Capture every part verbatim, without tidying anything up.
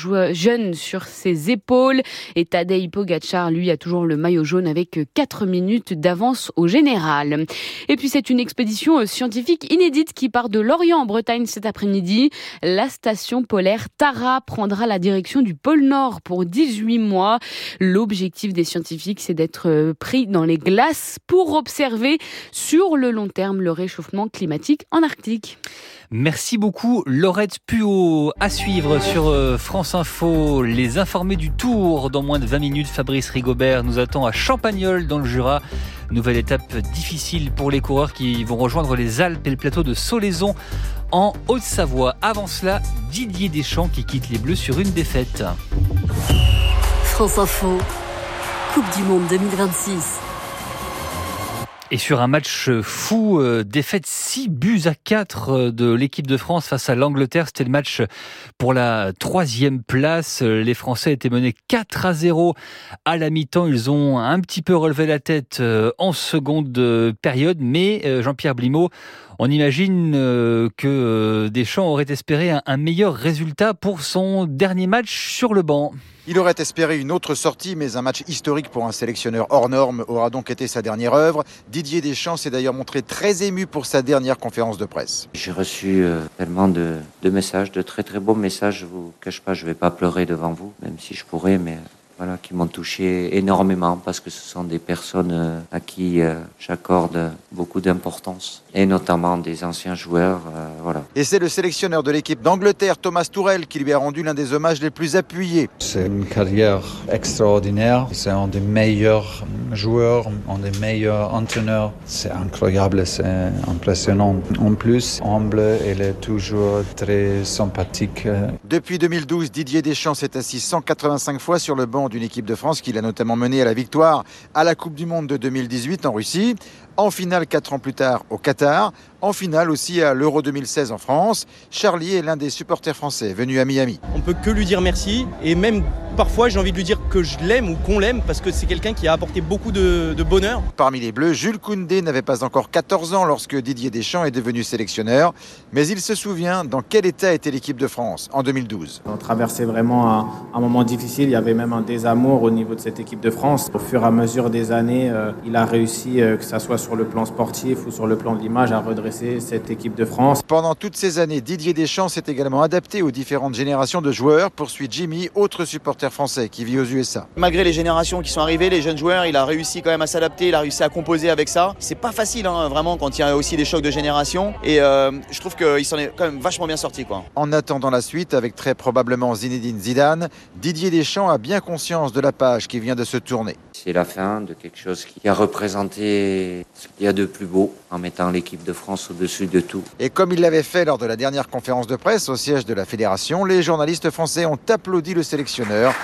joueur jeune sur ses épaules. Et Tadej Pogačar, lui, a toujours le maillot jaune avec quatre minutes d'avance au général. Et puis c'est une expédition scientifique inédite qui part de Lorient en Bretagne cet après-midi. La station polaire Tara prendra la direction du pôle Nord pour dix-huit mois. L'objectif des scientifiques, c'est d'être pris dans les glaces pour observer sur le long terme le réchauffement climatique en Arctique. Merci beaucoup Laurette Puot. À suivre sur France Info, les informés du Tour. Dans moins de vingt minutes, Fabrice Rigobert nous attend à Champagnole dans le Jura. Nouvelle étape difficile pour les coureurs qui vont rejoindre les Alpes et le plateau de Solaizon en Haute-Savoie. Avant cela, Didier Deschamps qui quitte les Bleus sur une défaite. France Info, Coupe du Monde deux mille vingt-six. Et sur un match fou, euh, défaite six buts à quatre de l'équipe de France face à l'Angleterre. C'était le match pour la troisième place. Les Français étaient menés quatre à zéro à la mi-temps. Ils ont un petit peu relevé la tête euh, en seconde période. Mais euh, Jean-Pierre Blimaud, on imagine euh, que euh, Deschamps aurait espéré un, un meilleur résultat pour son dernier match sur le banc. Il aurait espéré une autre sortie, mais un match historique pour un sélectionneur hors norme aura donc été sa dernière œuvre. Didier Deschamps s'est d'ailleurs montré très ému pour sa dernière conférence de presse. J'ai reçu euh, tellement de, de messages, de très très beaux messages. Je vous cache pas, je vais pas pleurer devant vous, même si je pourrais, mais voilà, qui m'ont touché énormément parce que ce sont des personnes euh, à qui euh, j'accorde beaucoup d'importance, et notamment des anciens joueurs. Euh, voilà. Et c'est le sélectionneur de l'équipe d'Angleterre, Thomas Tuchel, qui lui a rendu l'un des hommages les plus appuyés. C'est une carrière extraordinaire. C'est un des meilleurs joueurs, un des meilleurs entraîneurs. C'est incroyable, c'est impressionnant. En plus, humble, il est toujours très sympathique. Depuis deux mille douze, Didier Deschamps s'est assis cent quatre-vingt-cinq fois sur le banc d'une équipe de France qu'il a notamment menée à la victoire à la Coupe du Monde de deux mille dix-huit en Russie, en finale quatre ans plus tard au Qatar, en finale aussi à l'Euro deux mille seize en France. Charlie est l'un des supporters français venus à Miami. On peut que lui dire merci, et même parfois j'ai envie de lui dire que je l'aime ou qu'on l'aime parce que c'est quelqu'un qui a apporté beaucoup de, de bonheur. Parmi les Bleus, Jules Koundé n'avait pas encore quatorze ans lorsque Didier Deschamps est devenu sélectionneur, mais il se souvient dans quel état était l'équipe de France en deux mille douze. On traversait vraiment un, un moment difficile, il y avait même un désamour au niveau de cette équipe de France. Au fur et à mesure des années, euh, il a réussi, euh, que ce soit sur le plan sportif ou sur le plan de l'image, à redresser cette équipe de France. Pendant toutes ces années, Didier Deschamps s'est également adapté aux différentes générations de joueurs, poursuit Jimmy, autre supporter français qui vit aux U S A. Malgré les générations qui sont arrivées, les jeunes joueurs, il a réussi quand même à s'adapter, il a réussi à composer avec ça. C'est pas facile, hein, vraiment, quand il y a aussi des chocs de génération, et euh, je trouve qu'il s'en est quand même vachement bien sorti, quoi. En attendant la suite, avec très probablement Zinedine Zidane, Didier Deschamps a bien conscience de la page qui vient de se tourner. C'est la fin de quelque chose qui a représenté ce qu'il y a de plus beau en mettant l'équipe de France au-dessus de tout. Et comme il l'avait fait lors de la dernière conférence de presse au siège de la Fédération, les journalistes français ont applaudi le sélectionneur.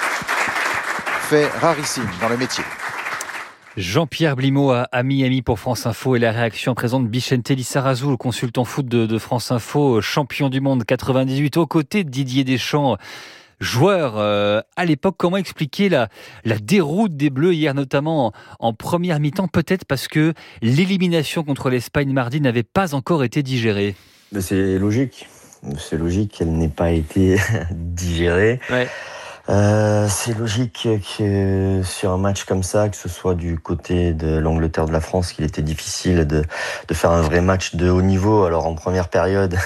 Fait rarissime dans le métier. Jean-Pierre Blimaud à, à Miami pour France Info, et la réaction présente Bichente Lissarazu, le consultant foot de, de France Info, champion du monde quatre-vingt-dix-huit, aux côtés de Didier Deschamps. Joueur euh, à l'époque, comment expliquer la, la déroute des Bleus hier, notamment en, en première mi-temps, peut-être parce que l'élimination contre l'Espagne mardi n'avait pas encore été digérée. Mais c'est logique, c'est logique qu'elle n'ait pas été digérée. Ouais. Euh, c'est logique que sur un match comme ça, que ce soit du côté de l'Angleterre, de la France, qu'il était difficile de, de faire un vrai match de haut niveau. Alors en première période,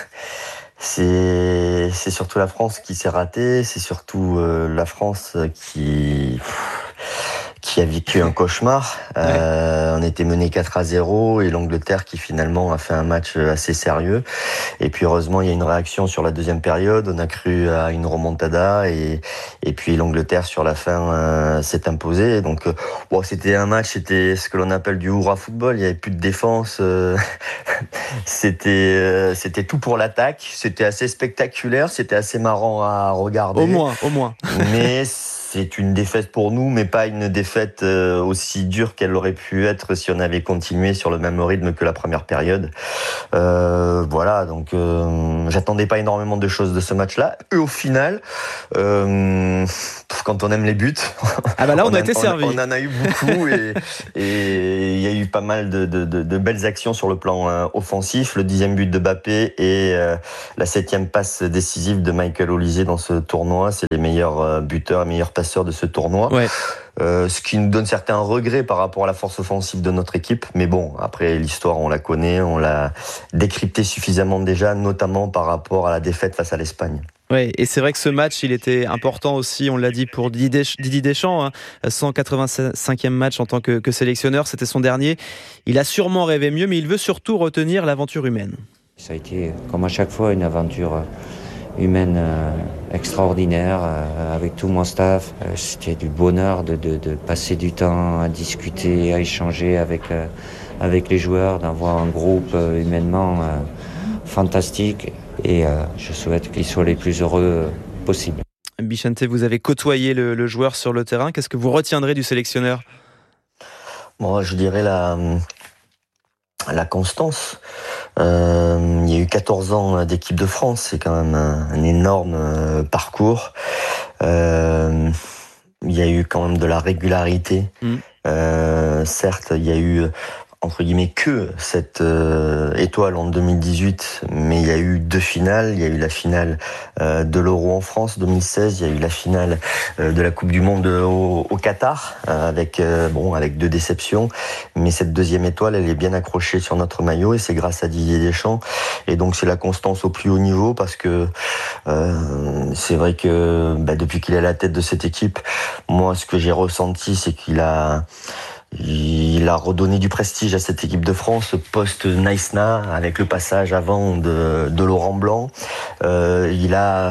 c'est, c'est surtout la France qui s'est ratée, c'est surtout euh, la France qui... qui a vécu un cauchemar. Ouais. Euh, on était mené quatre à zéro et l'Angleterre qui finalement a fait un match assez sérieux. Et puis heureusement, il y a une réaction sur la deuxième période. On a cru à une remontada et, et puis l'Angleterre sur la fin euh, s'est imposée. Donc bon, c'était un match, c'était ce que l'on appelle du hurrah football. Il n'y avait plus de défense. Euh, c'était, euh, c'était tout pour l'attaque. C'était assez spectaculaire. C'était assez marrant à regarder. Au moins, au moins. Mais c'est une défaite pour nous, mais pas une défaite aussi dure qu'elle aurait pu être si on avait continué sur le même rythme que la première période. Euh, voilà, donc euh, j'attendais pas énormément de choses de ce match-là. Et au final, euh, quand on aime les buts. Ah bah là, on, on a, a été on, servi. On en a eu beaucoup et il y a eu pas mal de, de, de, de belles actions sur le plan euh, offensif. Le dixième but de Mbappé et euh, la septième passe décisive de Michael Olise dans ce tournoi. C'est les meilleurs euh, buteurs, les meilleurs passeurs de ce tournoi. Ouais. Euh, ce qui nous donne certains regrets par rapport à la force offensive de notre équipe. Mais bon, après l'histoire, on la connaît, on l'a décryptée suffisamment déjà, notamment par rapport à la défaite face à l'Espagne. Oui, et c'est vrai que ce match, il était important aussi, on l'a dit, pour Didier Deschamps, hein, cent quatre-vingt-cinquième match en tant que, que sélectionneur, c'était son dernier. Il a sûrement rêvé mieux, mais il veut surtout retenir l'aventure humaine. Ça a été, comme à chaque fois, une aventure humaine euh, extraordinaire euh, avec tout mon staff. Euh, c'était du bonheur de, de, de passer du temps à discuter, à échanger avec, euh, avec les joueurs, d'avoir un groupe euh, humainement euh, fantastique. Et euh, je souhaite qu'ils soient les plus heureux euh, possibles. Bichente, vous avez côtoyé le, le joueur sur le terrain. Qu'est-ce que vous retiendrez du sélectionneur ? Moi, je dirais la, la constance. Euh, il y a eu quatorze ans d'équipe de France. C'est quand même un, un énorme euh, parcours. Euh, il y a eu quand même de la régularité. Mmh. Euh, certes, il y a eu... entre guillemets que cette euh, étoile en deux mille dix-huit, mais il y a eu deux finales. Il y a eu la finale euh, de l'Euro en France deux mille seize, il y a eu la finale euh, de la Coupe du Monde au, au Qatar euh, avec euh, bon avec deux déceptions, mais cette deuxième étoile, elle est bien accrochée sur notre maillot et c'est grâce à Didier Deschamps. Et donc c'est la constance au plus haut niveau parce que euh, c'est vrai que bah, depuis qu'il est à la tête de cette équipe, moi ce que j'ai ressenti, c'est qu'il a Il a redonné du prestige à cette équipe de France post-Naïsna avec le passage avant de, de Laurent Blanc. Euh, il a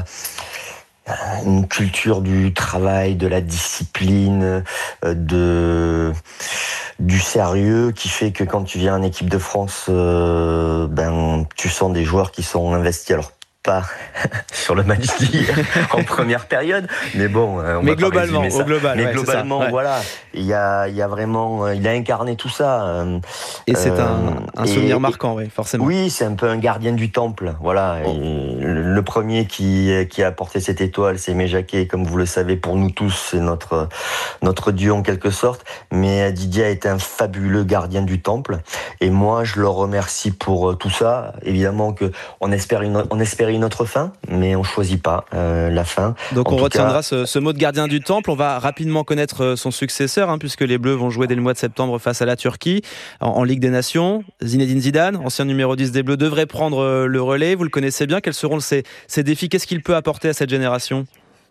une culture du travail, de la discipline, de, du sérieux qui fait que quand tu viens en équipe de France, euh, ben, tu sens des joueurs qui sont investis. Alors, pas sur le match d'hier en première période, mais bon, on mais va globalement, pas résumer ça. Au global, mais ouais, globalement, ouais. voilà, il y a, il y a vraiment, il a incarné tout ça. Et c'est euh, un, un souvenir et, marquant, oui, forcément. Oui, c'est un peu un gardien du temple, voilà. Oh. Le, le premier qui qui a apporté cette étoile, c'est Aimé Jacquet, comme vous le savez, pour nous tous, c'est notre notre dieu en quelque sorte. Mais Didier a été un fabuleux gardien du temple, et moi, je le remercie pour tout ça. Évidemment que on espère une, on espérait une autre fin, mais on choisit pas euh, la fin. Donc en on retiendra cas... ce, ce mot de gardien du temple. On va rapidement connaître son successeur, hein, puisque les Bleus vont jouer dès le mois de septembre face à la Turquie en, en Ligue des Nations. Zinedine Zidane, ancien numéro dix des Bleus, devrait prendre le relais. Vous le connaissez bien. Quels seront ses, ses défis ? Qu'est-ce qu'il peut apporter à cette génération ?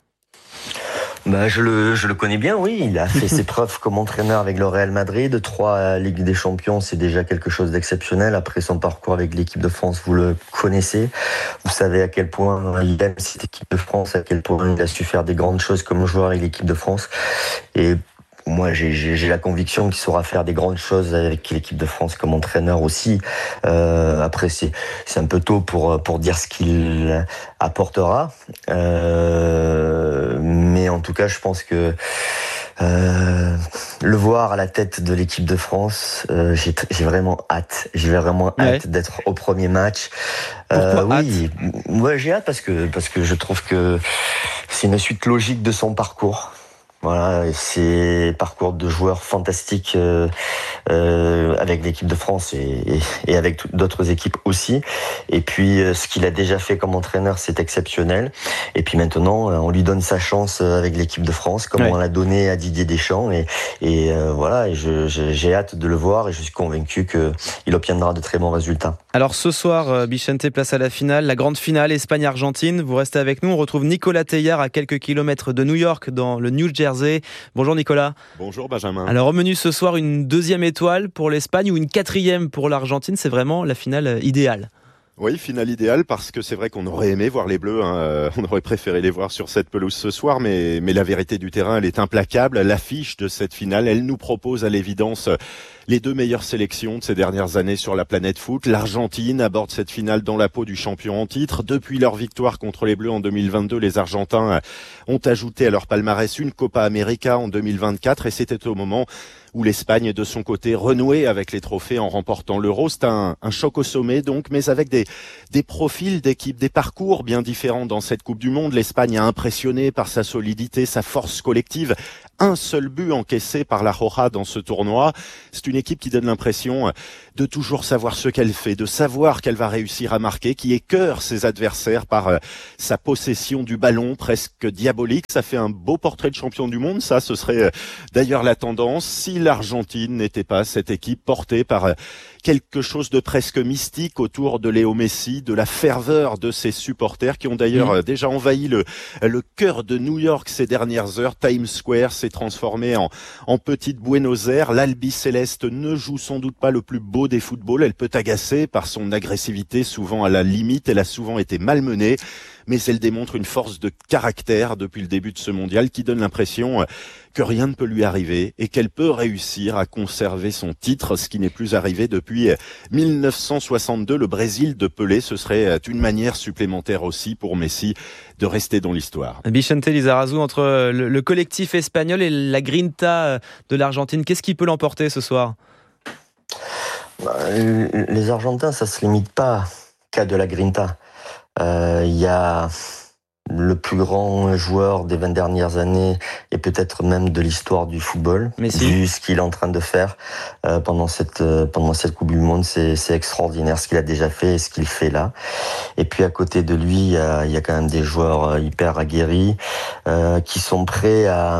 Bah, je le, je le connais bien, oui. Il a fait ses preuves comme entraîneur avec le Real Madrid. Trois Ligues des Champions, c'est déjà quelque chose d'exceptionnel. Après son parcours avec l'équipe de France, vous le connaissez. Vous savez à quel point il aime cette équipe de France, à quel point il a su faire des grandes choses comme joueur avec l'équipe de France. Et moi, j'ai, j'ai, j'ai la conviction qu'il saura faire des grandes choses avec l'équipe de France comme entraîneur aussi. Euh, après, c'est, c'est un peu tôt pour, pour dire ce qu'il apportera. Euh, mais en tout cas, je pense que euh, le voir à la tête de l'équipe de France, euh, j'ai, j'ai vraiment hâte. J'ai vraiment hâte ouais. d'être au premier match. Pourquoi euh, oui, ouais, j'ai hâte parce que parce que je trouve que c'est une suite logique de son parcours. Voilà, c'est parcours de joueurs fantastiques euh, euh, avec l'équipe de France et, et, et avec d'autres équipes aussi. Et puis, euh, ce qu'il a déjà fait comme entraîneur, c'est exceptionnel. Et puis maintenant, on lui donne sa chance avec l'équipe de France, comme ouais. on l'a donné à Didier Deschamps. Et, et euh, voilà, et je, je, j'ai hâte de le voir et je suis convaincu qu'il obtiendra de très bons résultats. Alors ce soir, Bichente, place à la finale, la grande finale Espagne-Argentine. Vous restez avec nous. On retrouve Nicolas Teilhard à quelques kilomètres de New York, dans le New Jersey. Bonjour Nicolas. Bonjour Benjamin. Alors au menu ce soir, une deuxième étoile pour l'Espagne ou une quatrième pour l'Argentine. C'est vraiment la finale idéale. Oui, finale idéale parce que c'est vrai qu'on aurait aimé voir les Bleus, hein. On aurait préféré les voir sur cette pelouse ce soir, mais, mais la vérité du terrain, elle est implacable. L'affiche de cette finale, elle nous propose à l'évidence les deux meilleures sélections de ces dernières années sur la planète foot. L'Argentine aborde cette finale dans la peau du champion en titre. Depuis leur victoire contre les Bleus en deux mille vingt-deux, les Argentins ont ajouté à leur palmarès une Copa América en deux mille vingt-quatre et c'était au moment où l'Espagne, de son côté, renouait avec les trophées en remportant l'Euro. C'est un, un choc au sommet, donc, mais avec des, des profils d'équipes, des parcours bien différents dans cette Coupe du Monde. L'Espagne a impressionné par sa solidité, sa force collective. Un seul but encaissé par la Roja dans ce tournoi. C'est une équipe qui donne l'impression de toujours savoir ce qu'elle fait, de savoir qu'elle va réussir à marquer, qui écœure ses adversaires par euh, sa possession du ballon presque diabolique. Ça fait un beau portrait de champion du monde. Ça, ce serait euh, d'ailleurs la tendance si l'Argentine n'était pas cette équipe portée par euh, quelque chose de presque mystique autour de Léo Messi, de la ferveur de ses supporters qui ont d'ailleurs mmh. déjà envahi le, le cœur de New York ces dernières heures. Times Square s'est transformé en, en petite Buenos Aires. L'Albi-Céleste ne joue sans doute pas le plus beau des footballs. Elle peut agacer par son agressivité souvent à la limite. Elle a souvent été malmenée, mais elle démontre une force de caractère depuis le début de ce mondial qui donne l'impression que rien ne peut lui arriver et qu'elle peut réussir à conserver son titre, ce qui n'est plus arrivé depuis mille neuf cent soixante-deux. Le Brésil de Pelé, ce serait une manière supplémentaire aussi pour Messi de rester dans l'histoire. Vicente Lizarazu, entre le, le collectif espagnol et la grinta de l'Argentine, qu'est-ce qui peut l'emporter ce soir ? Bah, les Argentins, ça se limite pas qu'à de la grinta. Il euh, y a le plus grand joueur des vingt dernières années et peut-être même de l'histoire du football. Messi. Vu ce qu'il est en train de faire euh, pendant cette euh, pendant cette Coupe du Monde, c'est c'est extraordinaire ce qu'il a déjà fait et ce qu'il fait là. Et puis à côté de lui, il y a, il y a quand même des joueurs hyper aguerris euh, qui sont prêts à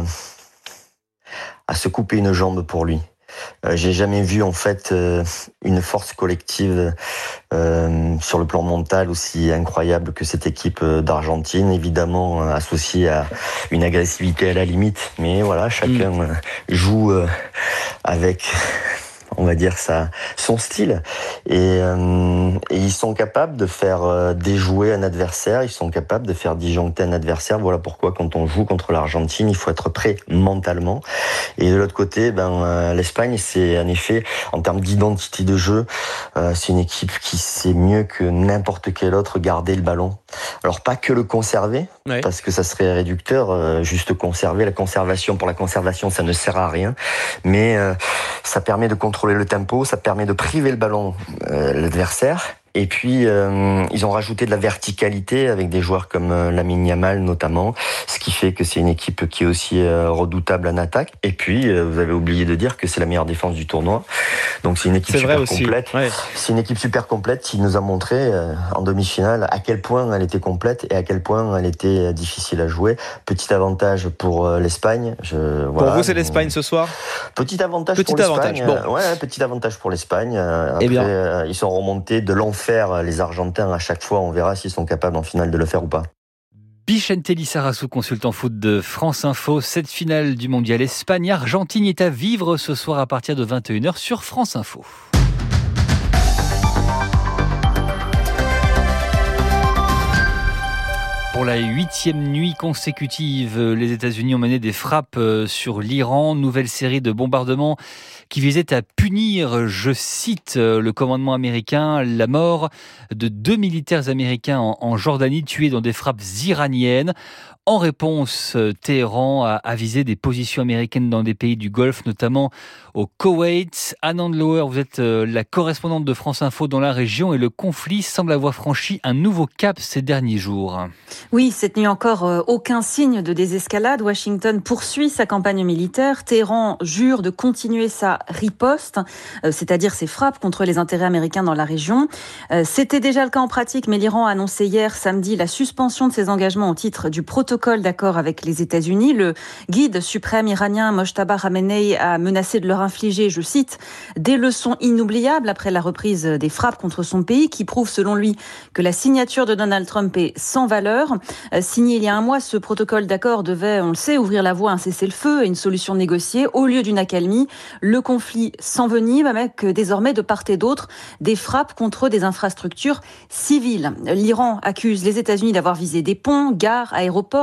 à se couper une jambe pour lui. Euh, j'ai jamais vu en fait euh, une force collective euh, sur le plan mental aussi incroyable que cette équipe d'Argentine, évidemment euh, associée à une agressivité à la limite, mais voilà, chacun mmh. euh, joue euh, avec, on va dire, ça, son style. Et, euh, et ils sont capables de faire euh, déjouer un adversaire, ils sont capables de faire disjoncter un adversaire. Voilà pourquoi quand on joue contre l'Argentine, il faut être prêt mentalement. Et de l'autre côté, ben euh, l'Espagne, c'est en effet, en termes d'identité de jeu, euh, c'est une équipe qui sait mieux que n'importe quel autre garder le ballon. Alors pas que le conserver, ouais. parce que ça serait réducteur, euh, juste conserver. La conservation pour la conservation, ça ne sert à rien. Mais euh, ça permet de contrôler le tempo, ça permet de priver le ballon euh, l'adversaire. Et puis, euh, ils ont rajouté de la verticalité avec des joueurs comme euh, Lamine Yamal notamment, ce qui fait que c'est une équipe qui est aussi euh, redoutable en attaque. Et puis, euh, vous avez oublié de dire que c'est la meilleure défense du tournoi. Donc, c'est une équipe c'est super complète. Ouais. C'est une équipe super complète qui nous a montré euh, en demi-finale à quel point elle était complète et à quel point elle était difficile à jouer. Petit avantage pour euh, l'Espagne. Je, voilà, pour vous, c'est l'Espagne ce soir ? Petit avantage petit pour avantage, l'Espagne. Bon. Euh, ouais, petit avantage pour l'Espagne. Euh, après, eh bien. Euh, ils sont remontés de l'enfer. Les Argentins à chaque fois, on verra s'ils sont capables en finale de le faire ou pas. Vicente Lizarazu, consultant foot de France Info. Cette finale du mondial Espagne-Argentine est à vivre ce soir à partir de vingt et une heures sur France Info. Pour la huitième nuit consécutive, les États-Unis ont mené des frappes sur l'Iran. Nouvelle série de bombardements qui visait à punir, je cite, le commandement américain, la mort de deux militaires américains en Jordanie tués dans des frappes iraniennes. En réponse, Téhéran a avisé des positions américaines dans des pays du Golfe, notamment au Koweït. Anne Andlauer, vous êtes la correspondante de France Info dans la région et le conflit semble avoir franchi un nouveau cap ces derniers jours. Oui, cette nuit encore, euh, aucun signe de désescalade. Washington poursuit sa campagne militaire. Téhéran jure de continuer sa riposte, euh, c'est-à-dire ses frappes contre les intérêts américains dans la région. Euh, c'était déjà le cas en pratique, mais l'Iran a annoncé hier samedi la suspension de ses engagements au titre du protocole d'accord avec les États-Unis. Le guide suprême iranien Mojtaba Khamenei a menacé de leur infliger, je cite, des leçons inoubliables après la reprise des frappes contre son pays, qui prouvent selon lui que la signature de Donald Trump est sans valeur. Signé il y a un mois, ce protocole d'accord devait, on le sait, ouvrir la voie à un cessez-le-feu et une solution négociée au lieu d'une accalmie. Le conflit s'envenime avec désormais de part et d'autre des frappes contre des infrastructures civiles. L'Iran accuse les États-Unis d'avoir visé des ponts, gares, aéroports,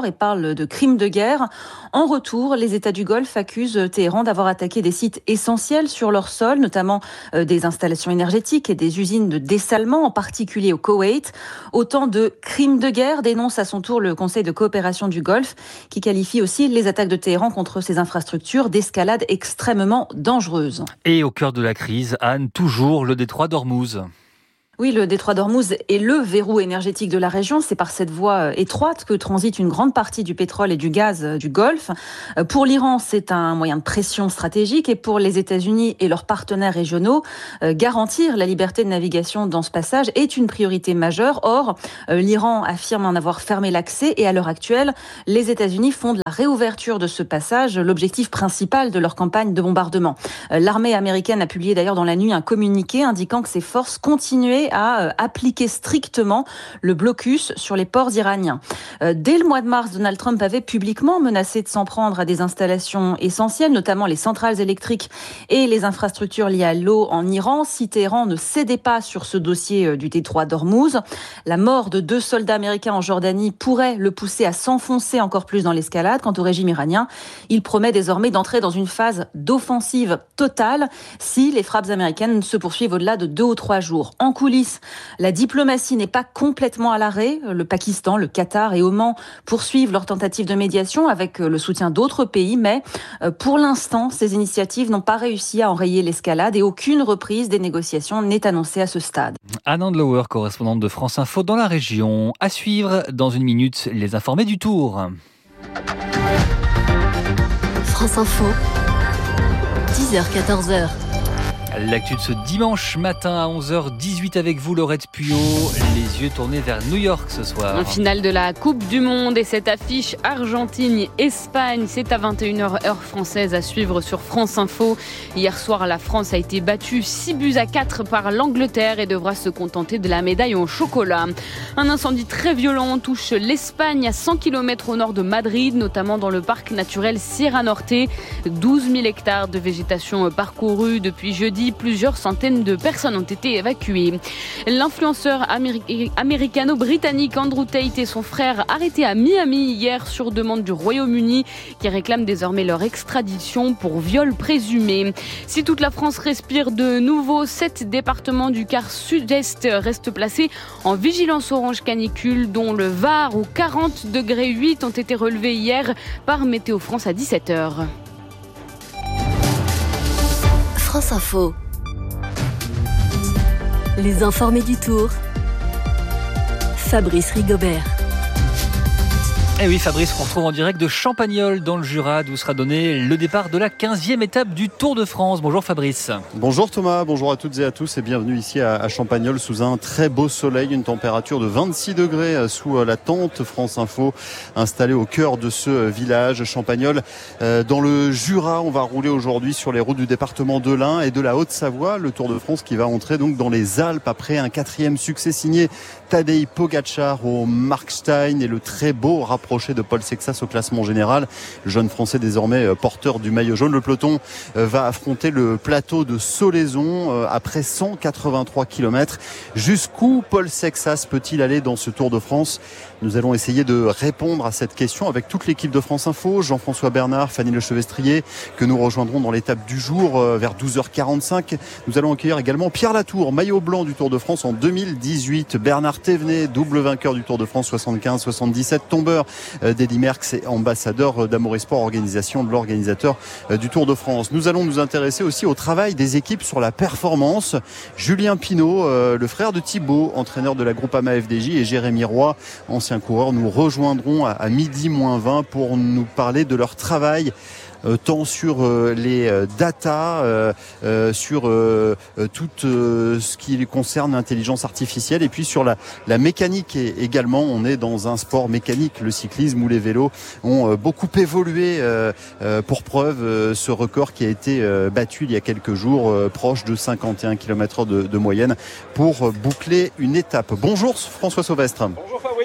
fort et parle de crimes de guerre. En retour, les États du Golfe accusent Téhéran d'avoir attaqué des sites essentiels sur leur sol, notamment des installations énergétiques et des usines de dessalement, en particulier au Koweït. Autant de crimes de guerre, dénonce à son tour le Conseil de coopération du Golfe, qui qualifie aussi les attaques de Téhéran contre ces infrastructures d'escalade extrêmement dangereuse. Et au cœur de la crise, Anne, toujours le détroit d'Ormuz. Oui, le détroit d'Ormuz est le verrou énergétique de la région. C'est par cette voie étroite que transite une grande partie du pétrole et du gaz du Golfe. Pour l'Iran, c'est un moyen de pression stratégique et pour les États-Unis et leurs partenaires régionaux, garantir la liberté de navigation dans ce passage est une priorité majeure. Or, l'Iran affirme en avoir fermé l'accès et à l'heure actuelle, les États-Unis font de la réouverture de ce passage l'objectif principal de leur campagne de bombardement. L'armée américaine a publié d'ailleurs dans la nuit un communiqué indiquant que ses forces continuaient à appliquer strictement le blocus sur les ports iraniens. Dès le mois de mars, Donald Trump avait publiquement menacé de s'en prendre à des installations essentielles, notamment les centrales électriques et les infrastructures liées à l'eau en Iran, si Téhéran ne cédait pas sur ce dossier du détroit d'Ormuz. La mort de deux soldats américains en Jordanie pourrait le pousser à s'enfoncer encore plus dans l'escalade. Quant au régime iranien, il promet désormais d'entrer dans une phase d'offensive totale si les frappes américaines se poursuivent au-delà de deux ou trois jours. En coulisses, la diplomatie n'est pas complètement à l'arrêt. Le Pakistan, le Qatar et Oman poursuivent leurs tentatives de médiation avec le soutien d'autres pays, mais pour l'instant, ces initiatives n'ont pas réussi à enrayer l'escalade et aucune reprise des négociations n'est annoncée à ce stade. Anne Andlauer, correspondante de France Info dans la région. À suivre dans une minute, les informés du Tour. France Info, dix heures quatorze heures. L'actu de ce dimanche matin à onze heures dix-huit avec vous, Laurette Puyot, les yeux tournés vers New York ce soir. Un final de la Coupe du Monde et cette affiche Argentine-Espagne, c'est à vingt et une heures heure française à suivre sur France Info. Hier soir, la France a été battue six buts à quatre par l'Angleterre et devra se contenter de la médaille en chocolat. Un incendie très violent touche l'Espagne à cent kilomètres au nord de Madrid, notamment dans le parc naturel Sierra Norte. douze mille hectares de végétation parcourus depuis jeudi. Plusieurs centaines de personnes ont été évacuées. L'influenceur améri- américano-britannique Andrew Tate et son frère arrêtés à Miami hier sur demande du Royaume-Uni qui réclament désormais leur extradition pour viol présumé. Si toute la France respire de nouveau, sept départements du quart sud-est restent placés en vigilance orange canicule, dont le Var où quarante degrés huit ont été relevés hier par Météo France à dix-sept heures. France Info. Les informés du Tour. Fabrice Rigobert. Eh oui, Fabrice, qu'on retrouve en direct de Champagnole dans le Jura, d'où sera donné le départ de la quinzième étape du Tour de France. Bonjour Fabrice. Bonjour Thomas, bonjour à toutes et à tous et bienvenue ici à Champagnole sous un très beau soleil, une température de vingt-six degrés sous la tente France Info installée au cœur de ce village Champagnole. Dans le Jura, on va rouler aujourd'hui sur les routes du département de l'Ain et de la Haute-Savoie. Le Tour de France qui va entrer donc dans les Alpes après un quatrième succès signé Tadej Pogačar au Markstein et le très beau rapproché de Paul Sexas au classement général. Le jeune Français désormais porteur du maillot jaune. Le peloton va affronter le plateau de Solaison après cent quatre-vingt-trois kilomètres. Jusqu'où Paul Sexas peut-il aller dans ce Tour de France ? Nous allons essayer de répondre à cette question avec toute l'équipe de France Info. Jean-François Bernard, Fanny Lechevestrier, que nous rejoindrons dans l'étape du jour vers douze heures quarante-cinq. Nous allons accueillir également Pierre Latour, maillot blanc du Tour de France en deux mille dix-huit. Bernard Thévenet, double vainqueur du Tour de France soixante-quinze soixante-dix-sept, tombeur d'Eddy Merckx et ambassadeur d'Amour et Sport, organisation de l'organisateur du Tour de France. Nous allons nous intéresser aussi au travail des équipes sur la performance. Julien Pinault, le frère de Thibaut, entraîneur de la Groupama F D J, et Jérémy Roy, ancien coureur, nous rejoindront à midi moins vingt pour nous parler de leur travail. Euh, tant sur euh, les euh, data, euh, euh, sur euh, euh, tout euh, ce qui concerne l'intelligence artificielle et puis sur la, la mécanique et, également. On est dans un sport mécanique, le cyclisme où les vélos ont euh, beaucoup évolué. Euh, euh, pour preuve, euh, ce record qui a été euh, battu il y a quelques jours, euh, proche de cinquante et un kilomètres heure de, de moyenne pour euh, boucler une étape. Bonjour François Sauvestre. Bonjour Fabrice.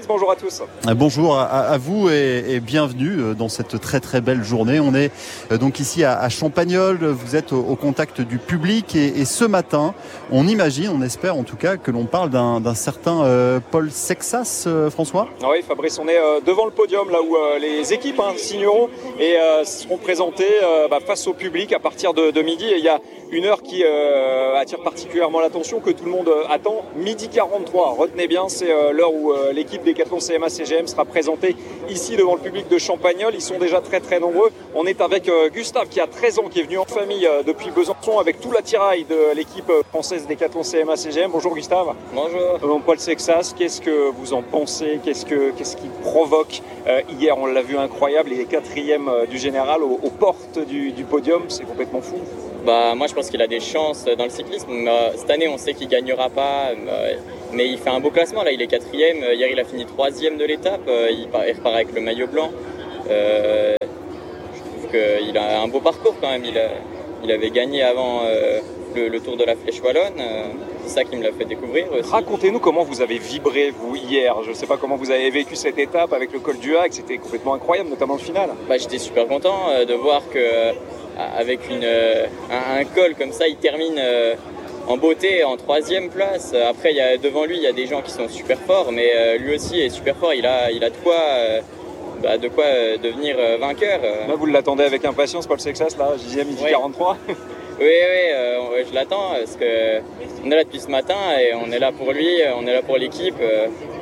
bonjour à tous. Bonjour à, à vous et, et bienvenue dans cette très très belle journée. On est donc ici à, à Champagnole, vous êtes au, au contact du public et, et ce matin, on imagine, on espère en tout cas que l'on parle d'un, d'un certain euh, Paul Sexas, euh, François. Oui Fabrice, on est euh, devant le podium là où euh, les équipes hein, signeront et euh, seront présentées euh, bah, face au public à partir de, de midi. Et il y a une heure qui euh, attire particulièrement l'attention, que tout le monde euh, attend, midi quarante-trois. Retenez bien, c'est euh, l'heure où euh, l'équipe Decathlon C M A C G M sera présentée ici devant le public de Champagnole. Ils sont déjà très très nombreux. On est avec euh, Gustave qui a treize ans, qui est venu en famille euh, depuis Besançon avec tout l'attirail de l'équipe française Decathlon C M A C G M. Bonjour Gustave. Bonjour. Euh, Paul Sexas, qu'est-ce que vous en pensez? Qu'est-ce que qu'est-ce qui provoque euh, hier, on l'a vu incroyable, il est quatrième euh, du général aux, aux portes du, du podium, c'est complètement fou. Bah, moi je pense qu'il a des chances dans le cyclisme. Euh, cette année on sait qu'il gagnera pas, euh, mais il fait un beau classement là, il est quatrième. Hier il a fini troisième de l'étape, euh, il, il repart avec le maillot blanc. Euh, je trouve qu'il a un beau parcours quand même. Il, a, il avait gagné avant euh, le, le Tour de la Flèche Wallonne. Euh, c'est ça qui me l'a fait découvrir aussi. Racontez-nous comment vous avez vibré vous hier. Je ne sais pas comment vous avez vécu cette étape avec le col du Hac. C'était complètement incroyable, notamment le final. Bah, j'étais super content euh, de voir que euh, avec une, euh, un, un col comme ça, il termine euh, en beauté en troisième place. Après, il y a, devant lui, il y a des gens qui sont super forts, mais euh, lui aussi est super fort. Il a, il a de quoi, euh, bah, de quoi euh, devenir euh, vainqueur. Là, vous l'attendez avec impatience, Paul Sexas, là, je disais à midi oui. quarante-trois. Oui, oui, euh, je l'attends parce que on est là depuis ce matin et on est là pour lui, on est là pour l'équipe. Euh,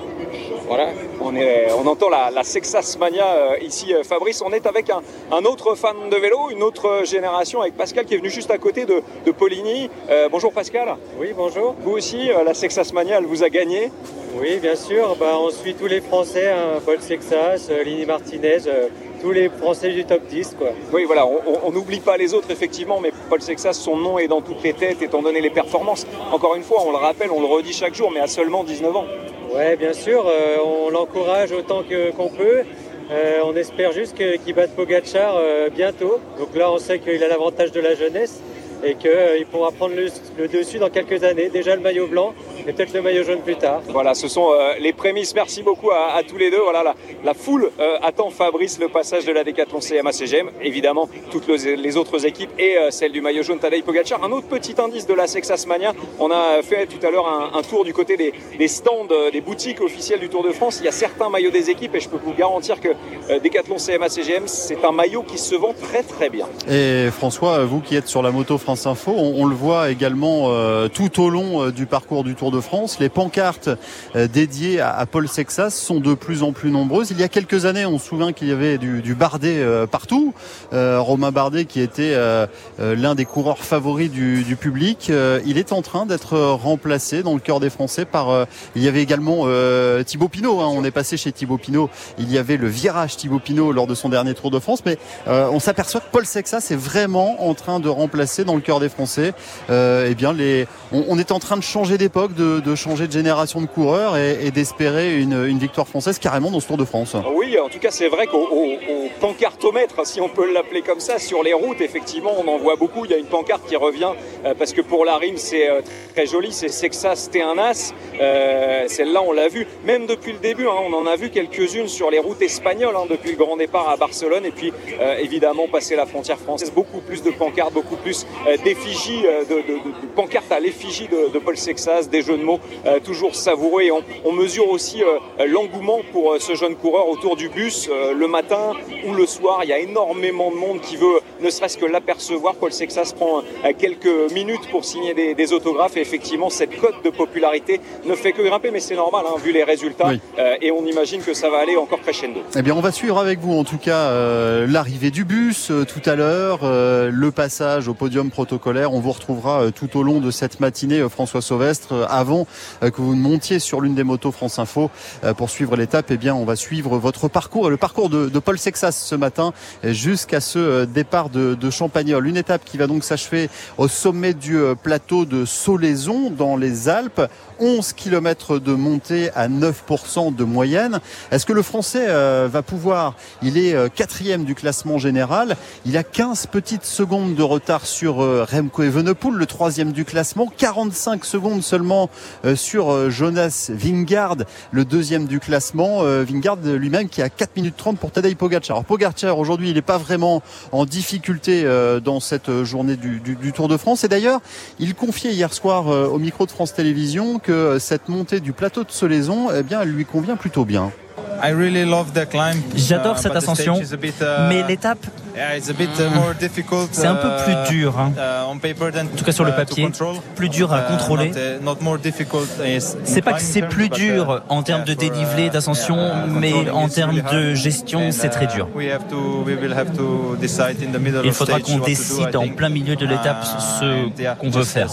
Voilà. On, est, on entend la, la Sexas Mania euh, ici, euh, Fabrice. On est avec un, un autre fan de vélo, une autre génération, avec Pascal qui est venu juste à côté de, de Poligny. Euh, bonjour Pascal. Oui, bonjour. Vous aussi, euh, la Sexas Mania, elle vous a gagné? Oui, bien sûr. Bah, on suit tous les Français, hein, Paul Sexas, euh, Lini Martinez, euh, tous les Français du top dix, quoi. Oui, voilà, on n'oublie pas les autres, effectivement, mais Paul Sexas, son nom est dans toutes les têtes, étant donné les performances. Encore une fois, on le rappelle, on le redit chaque jour, mais à seulement dix-neuf ans. Oui, bien sûr, euh, on l'encourage autant que, qu'on peut. Euh, on espère juste que, qu'il batte Pogacar euh, bientôt. Donc là, on sait qu'il a l'avantage de la jeunesse et qu'il euh, pourra prendre le, le dessus dans quelques années. Déjà le maillot blanc et peut-être le maillot jaune plus tard. Voilà, ce sont euh, les prémices. Merci beaucoup à, à tous les deux. Voilà, la, la foule euh, attend Fabrice le passage de la Decathlon C M A C G M. Évidemment, toutes les, les autres équipes et euh, celle du maillot jaune Tadej Pogacar. Un autre petit indice de la Sexas Mania. On a fait tout à l'heure un, un tour du côté des, des stands, euh, des boutiques officielles du Tour de France. Il y a certains maillots des équipes et je peux vous garantir que euh, Decathlon C M A C G M, c'est un maillot qui se vend très très bien. Et François, vous qui êtes sur la moto France Info, on, on le voit également euh, tout au long euh, du parcours du Tour de France. Les pancartes euh, dédiées à, à Paul Sexas sont de plus en plus nombreuses. Il y a quelques années, on se souvient qu'il y avait du, du Bardet euh, partout. Euh, Romain Bardet qui était euh, euh, l'un des coureurs favoris du, du public. Euh, il est en train d'être remplacé dans le cœur des Français par... Euh, il y avait également euh, Thibaut Pinot. Hein, on est passé chez Thibaut Pinot. Il y avait le virage Thibaut Pinot lors de son dernier Tour de France. Mais euh, on s'aperçoit que Paul Sexas est vraiment en train de remplacer dans le cœur des Français. Euh, eh bien, les, on, on est en train de changer d'époque, de, de changer de génération de coureurs et, et d'espérer une, une victoire française carrément dans ce Tour de France. Oui, en tout cas, c'est vrai qu'au au, au pancartomètre, si on peut l'appeler comme ça, sur les routes, effectivement, on en voit beaucoup. Il y a une pancarte qui revient euh, parce que pour la rime, c'est euh, très joli. C'est Sexas, t'es un as. Euh, celle-là, on l'a vu même depuis le début. Hein, on en a vu quelques-unes sur les routes espagnoles hein, depuis le grand départ à Barcelone et puis euh, évidemment passer la frontière française. Beaucoup plus de pancartes, beaucoup plus euh, d'effigies, euh, de, de, de, de pancartes à l'effigie de, de Paul Sexas, des jeux de mots euh, toujours savoureux. Et on, on mesure aussi euh, l'engouement pour euh, ce jeune coureur autour du bus euh, le matin ou le soir. Il y a énormément de monde qui veut ne serait-ce que l'apercevoir. Paul Sexas prend euh, quelques minutes pour signer des, des autographes et effectivement cette cote de popularité ne fait que grimper, mais c'est normal hein, vu les résultats oui. euh, et on imagine que ça va aller encore crescendo. Eh bien on va suivre avec vous en tout cas euh, l'arrivée du bus euh, tout à l'heure, euh, le passage au podium protocolaire. On vous retrouvera euh, tout au long de cette matinée euh, François Sauvestre euh, avant euh, que vous ne montiez sur l'une des motos France Info euh, pour suivre l'étape. Eh bien on va suivre votre parcours, le parcours de, de Paul Sexas ce matin euh, jusqu'à ce euh, départ de, de Champagnole. Une étape qui va donc s'achever au sommet du euh, plateau de Solaizon dans les Alpes. onze kilomètres de montée à neuf pour cent de moyenne. Est-ce que le Français euh, va pouvoir, il est euh, quatrième du classement général, il a quinze petites secondes de retard sur euh, Remco Evenepoel, le troisième du classement, quarante-cinq secondes seulement justement sur Jonas Vingegaard, le deuxième du classement. Vingegaard lui-même qui a quatre minutes trente pour Tadej Pogacar. Alors Pogacar aujourd'hui il n'est pas vraiment en difficulté dans cette journée du, du, du Tour de France. Et d'ailleurs il confiait hier soir au micro de France Télévisions que cette montée du plateau de Solaizon, eh bien, elle lui convient plutôt bien. J'adore cette ascension, mais l'étape, c'est un peu plus dur, hein. En tout cas sur le papier, plus dur à contrôler. C'est pas que c'est plus dur en termes de dénivelé, d'ascension, mais en termes de gestion, c'est très dur. Il faudra qu'on décide en plein milieu de l'étape ce qu'on veut faire.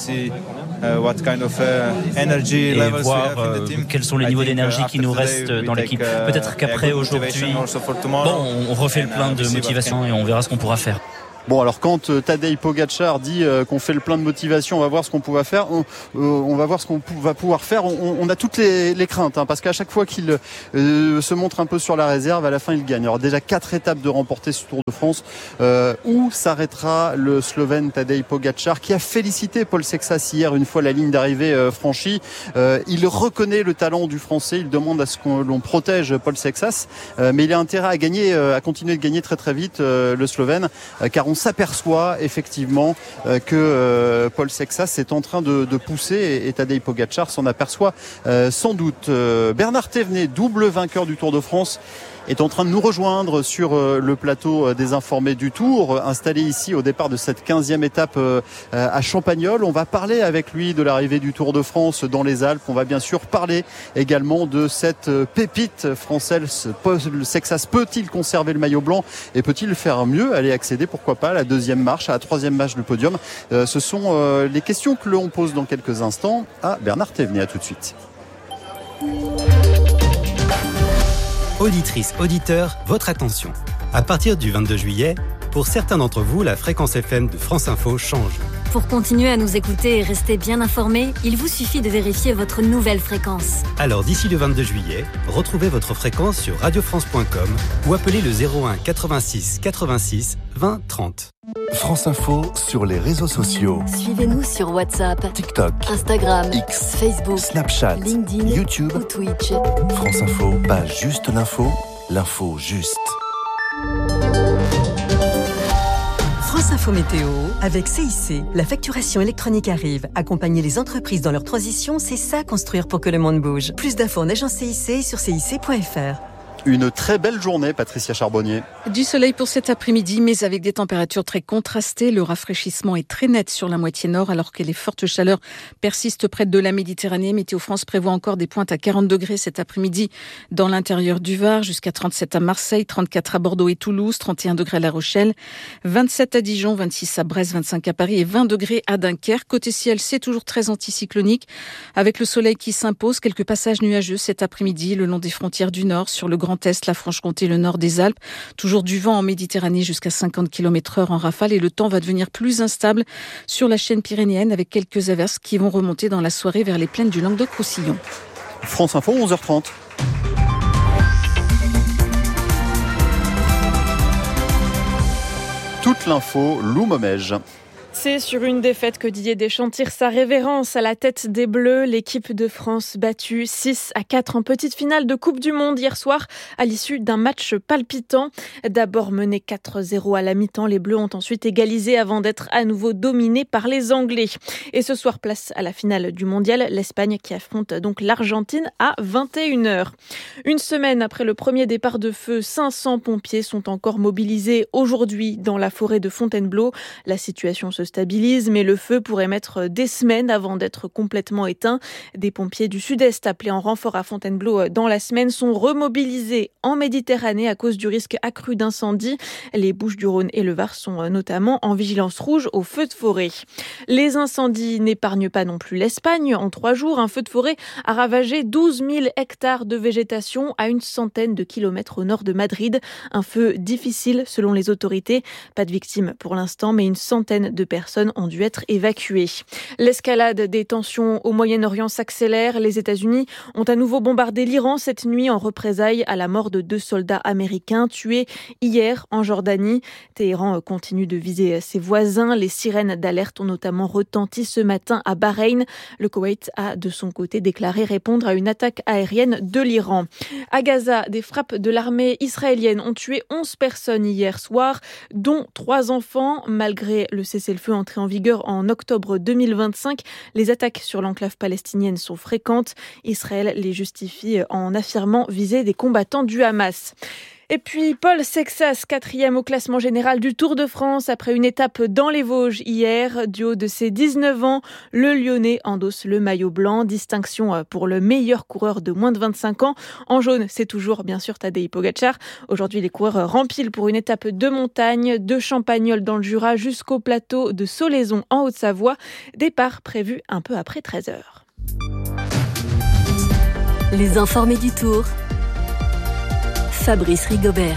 Et voir euh, quels sont les niveaux d'énergie qui nous restent dans l'équipe. Peut-être qu'après aujourd'hui, bon, on refait le plein de motivation et on verra ce qu'on pourra faire. Bon, alors quand euh, Tadej Pogacar dit euh, qu'on fait le plein de motivation, on va voir ce qu'on pourra faire. On, euh, on va voir ce qu'on pou- va pouvoir faire. On, on a toutes les, les craintes, hein, parce qu'à chaque fois qu'il euh, se montre un peu sur la réserve, à la fin il gagne. Alors déjà quatre étapes de remporter ce Tour de France. Euh, où s'arrêtera le Slovène Tadej Pogacar, qui a félicité Paul Sexas hier une fois la ligne d'arrivée euh, franchie. Euh, il reconnaît le talent du Français. Il demande à ce qu'on l'on protège Paul Sexas, euh, mais il a intérêt à gagner, euh, à continuer de gagner très très vite euh, le Slovène, euh, car on On s'aperçoit effectivement euh, que euh, Paul Sexas est en train de, de pousser et, et Tadej Pogacar s'en aperçoit euh, sans doute. Euh, Bernard Thévenet, double vainqueur du Tour de France, est en train de nous rejoindre sur euh, le plateau des informés du Tour, installé ici au départ de cette quinzième étape euh, à Champagnole. On va parler avec lui de l'arrivée du Tour de France dans les Alpes. On va bien sûr parler également de cette pépite française. Paul Sexas peut-il conserver le maillot blanc et peut-il faire mieux, aller accéder pourquoi pas à la deuxième marche, à la troisième marche du podium? euh, Ce sont euh, les questions que l'on pose dans quelques instants à Bernard Thévenet. À tout de suite. Auditrices, auditeurs, votre attention. À partir du vingt-deux juillet, pour certains d'entre vous, la fréquence F M de France Info change. Pour continuer à nous écouter et rester bien informés, il vous suffit de vérifier votre nouvelle fréquence. Alors d'ici le vingt-deux juillet, retrouvez votre fréquence sur radio france point com ou appelez le zéro un quatre-vingt-six quatre-vingt-six vingt trente. France Info sur les réseaux sociaux. Suivez-nous sur WhatsApp, TikTok, Instagram, X, Facebook, Snapchat, LinkedIn, YouTube ou Twitch. France Info, pas juste l'info, l'info juste. France Info Météo, avec C I C, la facturation électronique arrive. Accompagner les entreprises dans leur transition, c'est ça construire pour que le monde bouge. Plus d'infos en agence C I C sur C I C point F R. Une très belle journée, Patricia Charbonnier. Du soleil pour cet après-midi, mais avec des températures très contrastées. Le rafraîchissement est très net sur la moitié nord, alors que les fortes chaleurs persistent près de la Méditerranée. Météo France prévoit encore des pointes à quarante degrés cet après-midi dans l'intérieur du Var, jusqu'à trente-sept à Marseille, trente-quatre à Bordeaux et Toulouse, trente et un degrés à La Rochelle, vingt-sept à Dijon, vingt-six à Brest, vingt-cinq à Paris et vingt degrés à Dunkerque. Côté ciel, c'est toujours très anticyclonique, avec le soleil qui s'impose. Quelques passages nuageux cet après-midi le long des frontières du Nord, sur le Grand Est, la Franche-Comté, le nord des Alpes. Toujours du vent en Méditerranée jusqu'à cinquante kilomètres heure en rafale, et le temps va devenir plus instable sur la chaîne pyrénéenne, avec quelques averses qui vont remonter dans la soirée vers les plaines du Languedoc-Roussillon. France Info, onze heures trente. Toute l'info, Lou Momège. C'est sur une défaite que Didier Deschamps tire sa révérence à la tête des Bleus. L'équipe de France battue six à quatre en petite finale de Coupe du Monde hier soir à l'issue d'un match palpitant. D'abord mené quatre zéro à la mi-temps, les Bleus ont ensuite égalisé avant d'être à nouveau dominés par les Anglais. Et ce soir, place à la finale du Mondial, l'Espagne qui affronte donc l'Argentine à vingt et une heures. Une semaine après le premier départ de feu, cinq cents pompiers sont encore mobilisés aujourd'hui dans la forêt de Fontainebleau. La situation se stabilise, mais le feu pourrait mettre des semaines avant d'être complètement éteint. Des pompiers du Sud-Est appelés en renfort à Fontainebleau dans la semaine sont remobilisés en Méditerranée à cause du risque accru d'incendie. Les Bouches-du-Rhône et le Var sont notamment en vigilance rouge aux feux de forêt. Les incendies n'épargnent pas non plus l'Espagne. En trois jours, un feu de forêt a ravagé douze mille hectares de végétation à une centaine de kilomètres au nord de Madrid. Un feu difficile selon les autorités. Pas de victimes pour l'instant, mais une centaine de personnes ont dû être évacuées. L'escalade des tensions au Moyen-Orient s'accélère. Les États-Unis ont à nouveau bombardé l'Iran cette nuit en représailles à la mort de deux soldats américains tués hier en Jordanie. Téhéran continue de viser ses voisins. Les sirènes d'alerte ont notamment retenti ce matin à Bahreïn. Le Koweït a de son côté déclaré répondre à une attaque aérienne de l'Iran. À Gaza, des frappes de l'armée israélienne ont tué onze personnes hier soir, dont trois enfants. Malgré le cessez-le-feu entré en vigueur en octobre deux mille vingt-cinq, les attaques sur l'enclave palestinienne sont fréquentes. Israël les justifie en affirmant viser des combattants du Hamas. Et puis Paul Sexas, quatrième au classement général du Tour de France après une étape dans les Vosges hier. Du haut de ses dix-neuf ans, le Lyonnais endosse le maillot blanc. Distinction pour le meilleur coureur de moins de vingt-cinq ans. En jaune, c'est toujours bien sûr Tadej Pogačar. Aujourd'hui, les coureurs rempilent pour une étape de montagne, de Champagnole dans le Jura jusqu'au plateau de Solaison en Haute-Savoie. Départ prévu un peu après treize heures. Les informés du Tour. Fabrice Rigobert.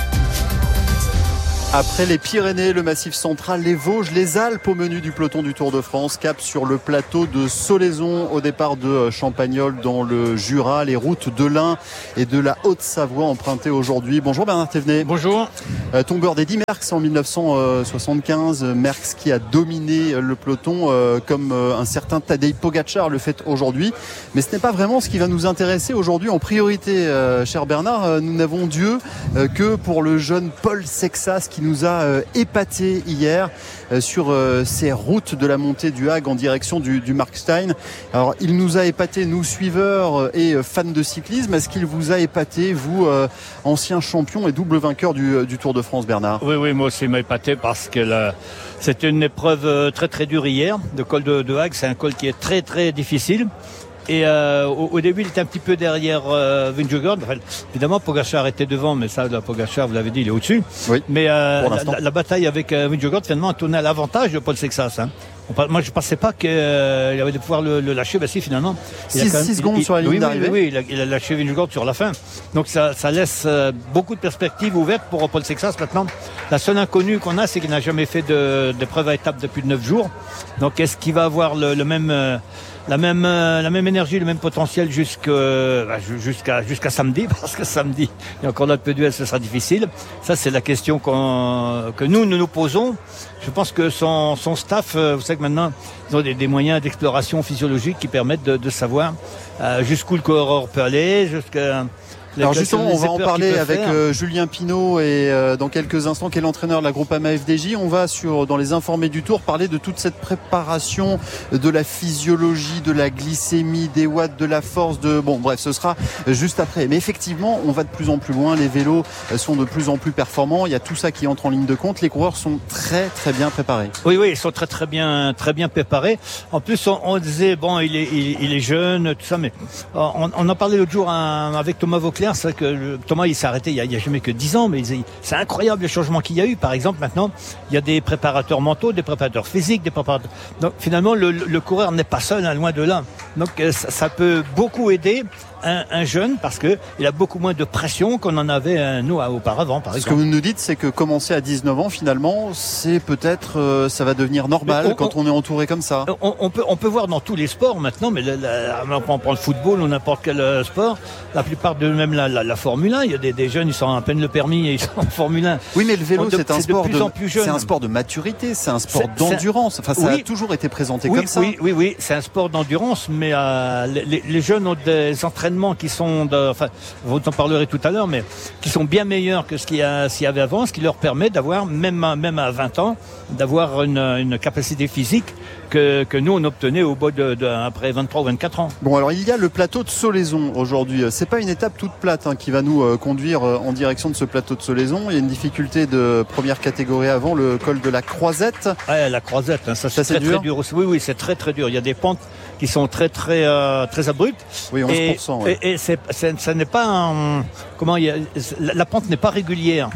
Après les Pyrénées, le Massif central, les Vosges, les Alpes au menu du peloton du Tour de France, cap sur le plateau de Solaison au départ de Champagnole dans le Jura, les routes de l'Ain et de la Haute-Savoie empruntées aujourd'hui. Bonjour Bernard Thévenet. Bonjour. Euh, tombeur d'Eddy Merckx en dix-neuf cent soixante-quinze, Merckx qui a dominé le peloton euh, comme euh, un certain Tadej Pogačar le fait aujourd'hui. Mais ce n'est pas vraiment ce qui va nous intéresser aujourd'hui en priorité, euh, cher Bernard. Euh, nous n'avons Dieu euh, que pour le jeune Paul Sexas qui nous a euh, épaté hier euh, sur euh, ces routes de la montée du Hague en direction du, du Markstein. Alors il nous a épaté, nous suiveurs et euh, fans de cyclisme. Est-ce qu'il vous a épaté, vous, euh, ancien champion et double vainqueur du, du Tour de France, Bernard? Oui, oui, moi aussi il m'a épaté parce que là, c'était une épreuve très très dure hier. Le col de, de Hague, c'est un col qui est très très difficile. Et euh, au, au début, il était un petit peu derrière euh, Vingegaard. Enfin, évidemment, Pogačar était devant, mais ça, là, Pogačar, vous l'avez dit, il est au-dessus. Oui, mais euh, la, la, la bataille avec euh, Vingegaard, finalement, a tourné à l'avantage de Paul Sexas. Hein. On, moi, je ne pensais pas qu'il euh, avait de pouvoir le, le lâcher. Ben si, finalement. six secondes sur la ligne oui, d'arrivée. Oui, oui, il a, il a lâché Vingegaard sur la fin. Donc, ça, ça laisse euh, beaucoup de perspectives ouvertes pour Paul Sexas. Maintenant, la seule inconnue qu'on a, c'est qu'il n'a jamais fait de, de preuve à étape depuis neuf jours. Donc, est-ce qu'il va avoir le, le même... Euh, La même, euh, la même énergie, le même potentiel jusqu'à, bah, jusqu'à, jusqu'à samedi, parce que samedi, il y a encore notre peu de duel, ce sera difficile. Ça, c'est la question qu'on, que nous, nous nous posons. Je pense que son, son staff, euh, vous savez que maintenant, ils ont des, des moyens d'exploration physiologique qui permettent de, de savoir euh, jusqu'où le coureur peut aller, jusqu'à... Alors justement, on va en parler avec euh, Julien Pinault et euh, dans quelques instants, qui est l'entraîneur de la Groupama F D J. On va sur dans les informés du Tour parler de toute cette préparation, de la physiologie, de la glycémie, des watts, de la force, de bon bref, ce sera juste après. Mais effectivement, on va de plus en plus loin. Les vélos sont de plus en plus performants. Il y a tout ça qui entre en ligne de compte. Les coureurs sont très très bien préparés. Oui, oui, ils sont très très bien très bien préparés. En plus, on, on disait bon, il est il, il est jeune, tout ça, mais on, on en parlait l'autre jour hein, avec Thomas Vauclair. C'est vrai que Thomas il s'est arrêté il y a, il y a jamais que dix ans, mais il, c'est incroyable le changement qu'il y a eu. Par exemple, maintenant il y a des préparateurs mentaux, des préparateurs physiques, des préparateurs. Donc finalement le, le coureur n'est pas seul, hein, loin de là. Donc ça, ça peut beaucoup aider un, un jeune parce que il a beaucoup moins de pression qu'on en avait euh, nous auparavant. Par exemple. Ce que vous nous dites, c'est que commencer à dix-neuf ans, finalement, c'est peut-être euh, ça va devenir normal on, quand on, on est entouré comme ça. On, on peut on peut voir dans tous les sports maintenant, mais la, la, on prend le football ou n'importe quel sport, la plupart de même la, la, la Formule un, il y a des, des jeunes, ils sont à peine le permis et ils sont en Formule un. Oui, mais le vélo, de, c'est un c'est sport de, plus de, en plus jeune. C'est un sport de maturité, c'est un sport c'est, d'endurance. Enfin, ça oui, a toujours été présenté oui, comme ça. Oui, oui, oui, c'est un sport d'endurance, mais euh, les, les jeunes ont des entraînements qui sont, de, enfin, vous en parlerez tout à l'heure, mais qui sont bien meilleurs que ce qu'il y, a, s'il y avait avant, ce qui leur permet d'avoir, même à, même à vingt ans, d'avoir une, une capacité physique que, que nous on obtenait au bout de, de après vingt-trois ou vingt-quatre ans. Bon, alors il y a le plateau de Solaison aujourd'hui. C'est pas une étape toute plate hein, qui va nous euh, conduire euh, en direction de ce plateau de Solaison. Il y a une difficulté de première catégorie avant, le col de la Croisette. Ouais, la Croisette, hein, ça, ça c'est, c'est très, dur. très dur. Oui, oui, c'est très très dur. Il y a des pentes qui sont très très euh, très abruptes. Oui, onze pour cent. Et, ouais. et, et c'est, c'est, ça n'est pas un, comment il y a, la, la pente n'est pas régulière.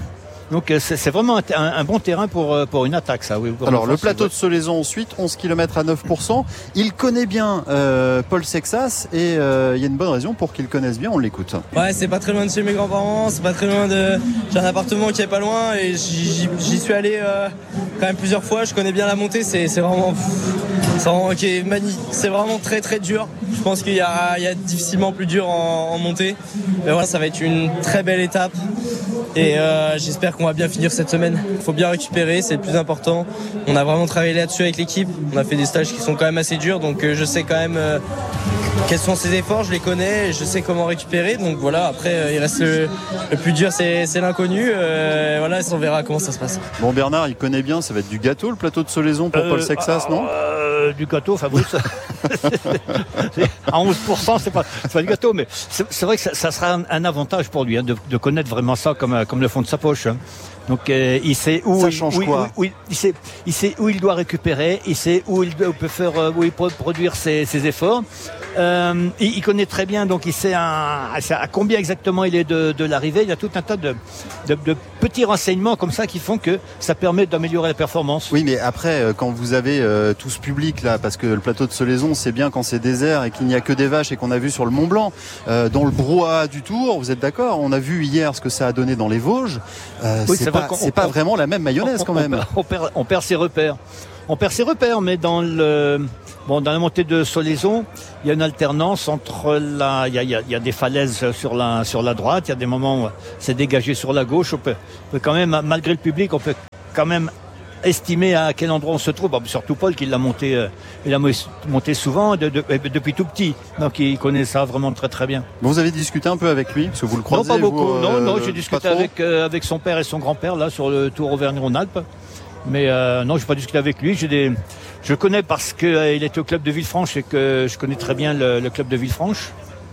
Donc c'est, c'est vraiment un, un, un bon terrain pour, pour une attaque, ça. Oui, Alors le plateau de Solaison ensuite, onze kilomètres à neuf pour cent. Il connaît bien euh, Paul Sexas et il euh, y a une bonne raison pour qu'il connaisse bien, on l'écoute. Ouais, c'est pas très loin de chez mes grands-parents, c'est pas très loin de... J'ai un appartement qui est pas loin et j'y, j'y suis allé euh, quand même plusieurs fois, je connais bien la montée, c'est, c'est vraiment... C'est vraiment, okay, mani... c'est vraiment très très dur. Je pense qu'il y a, il y a difficilement plus dur en, en montée. Mais voilà, ça va être une très belle étape. Et euh, j'espère qu'on va bien finir cette semaine. Il faut bien récupérer, c'est le plus important. On a vraiment travaillé là-dessus avec l'équipe. On a fait des stages qui sont quand même assez durs. Donc euh, je sais quand même euh, quels sont ses efforts, je les connais. Et je sais comment récupérer. Donc voilà, après euh, il reste le, le plus dur, c'est, c'est l'inconnu. Euh, voilà, on verra comment ça se passe. Bon, Bernard, il connaît bien, ça va être du gâteau le plateau de Solaison pour euh, Paul Sexas, non euh, Du gâteau, Fabrice. À onze pour cent, c'est pas, c'est pas du gâteau, mais c'est, c'est vrai que ça, ça sera un, un avantage pour lui hein, de, de connaître vraiment ça comme, comme le fond de sa poche. Hein. Donc euh, il sait où ça il, change où, quoi où, où, il sait il sait où il doit récupérer, il sait où il peut faire où il peut produire ses, ses efforts. Euh, il, il connaît très bien, donc il sait à, à combien exactement il est de, de l'arrivée. Il y a tout un tas de, de, de petits renseignements comme ça qui font que ça permet d'améliorer la performance. Oui, mais après quand vous avez euh, tout ce public là, parce que le plateau de Solaison c'est bien quand c'est désert et qu'il n'y a que des vaches et qu'on a vu sur le Mont Blanc, euh, dans le brouhaha du Tour, vous êtes d'accord ? On a vu hier ce que ça a donné dans les Vosges. Euh, oui, c'est, c'est pas, c'est pas vraiment la même mayonnaise on, quand même. On, on, perd, on perd ses repères. On perd ses repères, mais dans le bon dans la montée de Solaison, il y a une alternance entre la, il y a, il y a, il y a des falaises sur la sur la droite, il y a des moments où c'est dégagé sur la gauche. On peut, on peut quand même, malgré le public, on peut quand même estimer à quel endroit on se trouve. Bon, surtout Paul qui l'a monté, euh, il l'a monté souvent de, de, depuis tout petit, donc il connaît ça vraiment très très bien. Bon, vous avez discuté un peu avec lui, parce que vous le croisez. Non, pas beaucoup. Vous, euh, non, non, j'ai discuté avec euh, avec son père et son grand-père là sur le Tour Auvergne-Rhône-Alpes. Mais euh, non, j'ai pas discuté avec lui. J'ai des, je connais parce que euh, il était au club de Villefranche et que je connais très bien le, le club de Villefranche.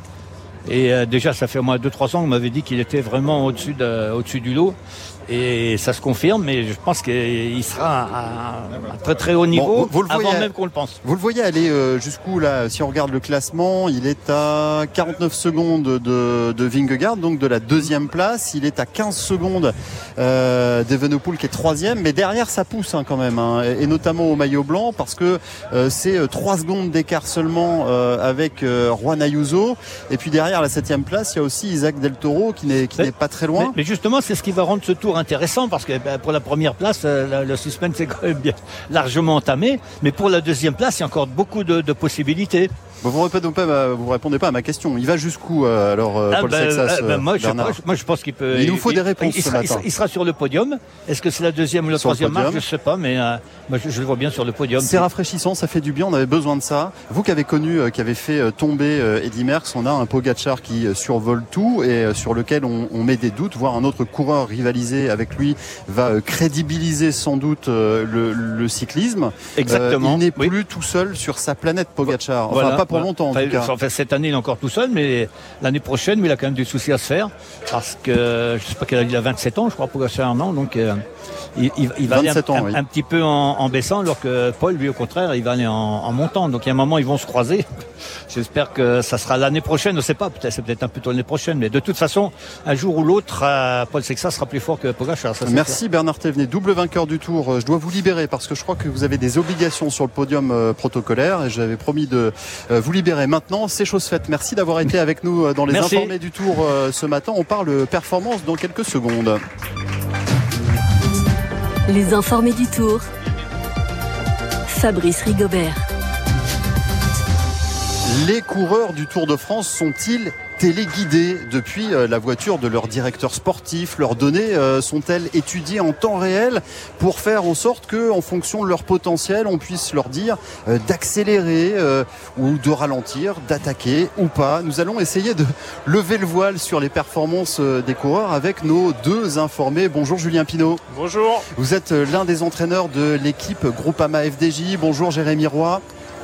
Et euh, déjà, ça fait au moins deux trois ans qu'on m'avait dit qu'il était vraiment au-dessus de, au-dessus du lot. Et ça se confirme, mais je pense qu'il sera à un très très haut niveau bon, vous, vous le avant voyez, même qu'on le pense. Vous le voyez aller euh, jusqu'où là ? Si on regarde le classement, il est à quarante-neuf secondes de, de Vingegaard, donc de la deuxième place. Il est à quinze secondes euh, d'Evenepoel qui est troisième, mais derrière ça pousse hein, quand même, hein, et notamment au maillot blanc parce que euh, c'est trois secondes d'écart seulement euh, avec euh, Juan Ayuso. Et puis derrière la septième place, il y a aussi Isaac Del Toro qui n'est, qui mais, n'est pas très loin. Mais, mais justement, c'est ce qui va rendre ce tour intéressant parce que ben, pour la première place euh, le suspense est quand même bien largement entamé, mais pour la deuxième place il y a encore beaucoup de, de possibilités. Bon, vous répondez pas, ma, vous répondez pas à ma question. Il va jusqu'où euh, alors euh, ah Paul ben, Sexas euh, ben, moi, je, moi, moi je pense qu'il peut. Il nous faut il, des réponses il, il, ce sera, matin. Il, il sera sur le podium. Est-ce que c'est la deuxième ou la sur troisième marche ? Je sais pas, mais euh, moi, je, je le vois bien sur le podium. C'est rafraîchissant, ça fait du bien. On avait besoin de ça. Vous qui avez connu, euh, qui avez fait euh, tomber euh, Eddy Merckx, on a un Pogačar qui euh, survole tout et euh, sur lequel on, on met des doutes. Voir un autre coureur rivaliser avec lui va euh, crédibiliser sans doute euh, le, le cyclisme. Exactement. Euh, il n'est oui. plus tout seul sur sa planète Pogačar. Enfin, voilà, pas pour voilà. longtemps en enfin, tout cas. Enfin, cette année, il est encore tout seul, mais l'année prochaine, mais il a quand même des soucis à se faire parce que je sais pas quel âge il a, vingt-sept ans, je crois, Pogačar, non, donc euh, il, il, il va aller un, ans, un, oui. un petit peu en, en baissant, alors que Paul, lui, au contraire, il va aller en, en montant. Donc, il y a un moment, ils vont se croiser. J'espère que ça sera l'année prochaine. Je ne sais pas, peut-être, c'est peut-être un peu tôt l'année prochaine, mais de toute façon, un jour ou l'autre, euh, Paul Sexas sera plus fort que Pogačar. Ça, Merci clair. Bernard Thévenet, double vainqueur du Tour. Je dois vous libérer parce que je crois que vous avez des obligations sur le podium euh, protocolaire et j'avais promis de euh, vous libérer maintenant. C'est chose faite. Merci d'avoir été avec nous dans les Merci. Informés du Tour euh, ce matin. On parle performance dans quelques secondes. Les Informés du Tour. Fabrice Rigobert. Les coureurs du Tour de France sont-ils téléguidés depuis la voiture de leur directeur sportif? Leurs données sont-elles étudiées en temps réel pour faire en sorte que, en fonction de leur potentiel, on puisse leur dire d'accélérer ou de ralentir, d'attaquer ou pas? Nous allons essayer de lever le voile sur les performances des coureurs avec nos deux informés. Bonjour Julien Pinault. Bonjour. Vous êtes l'un des entraîneurs de l'équipe Groupama F D J. Bonjour Jérémy Roy.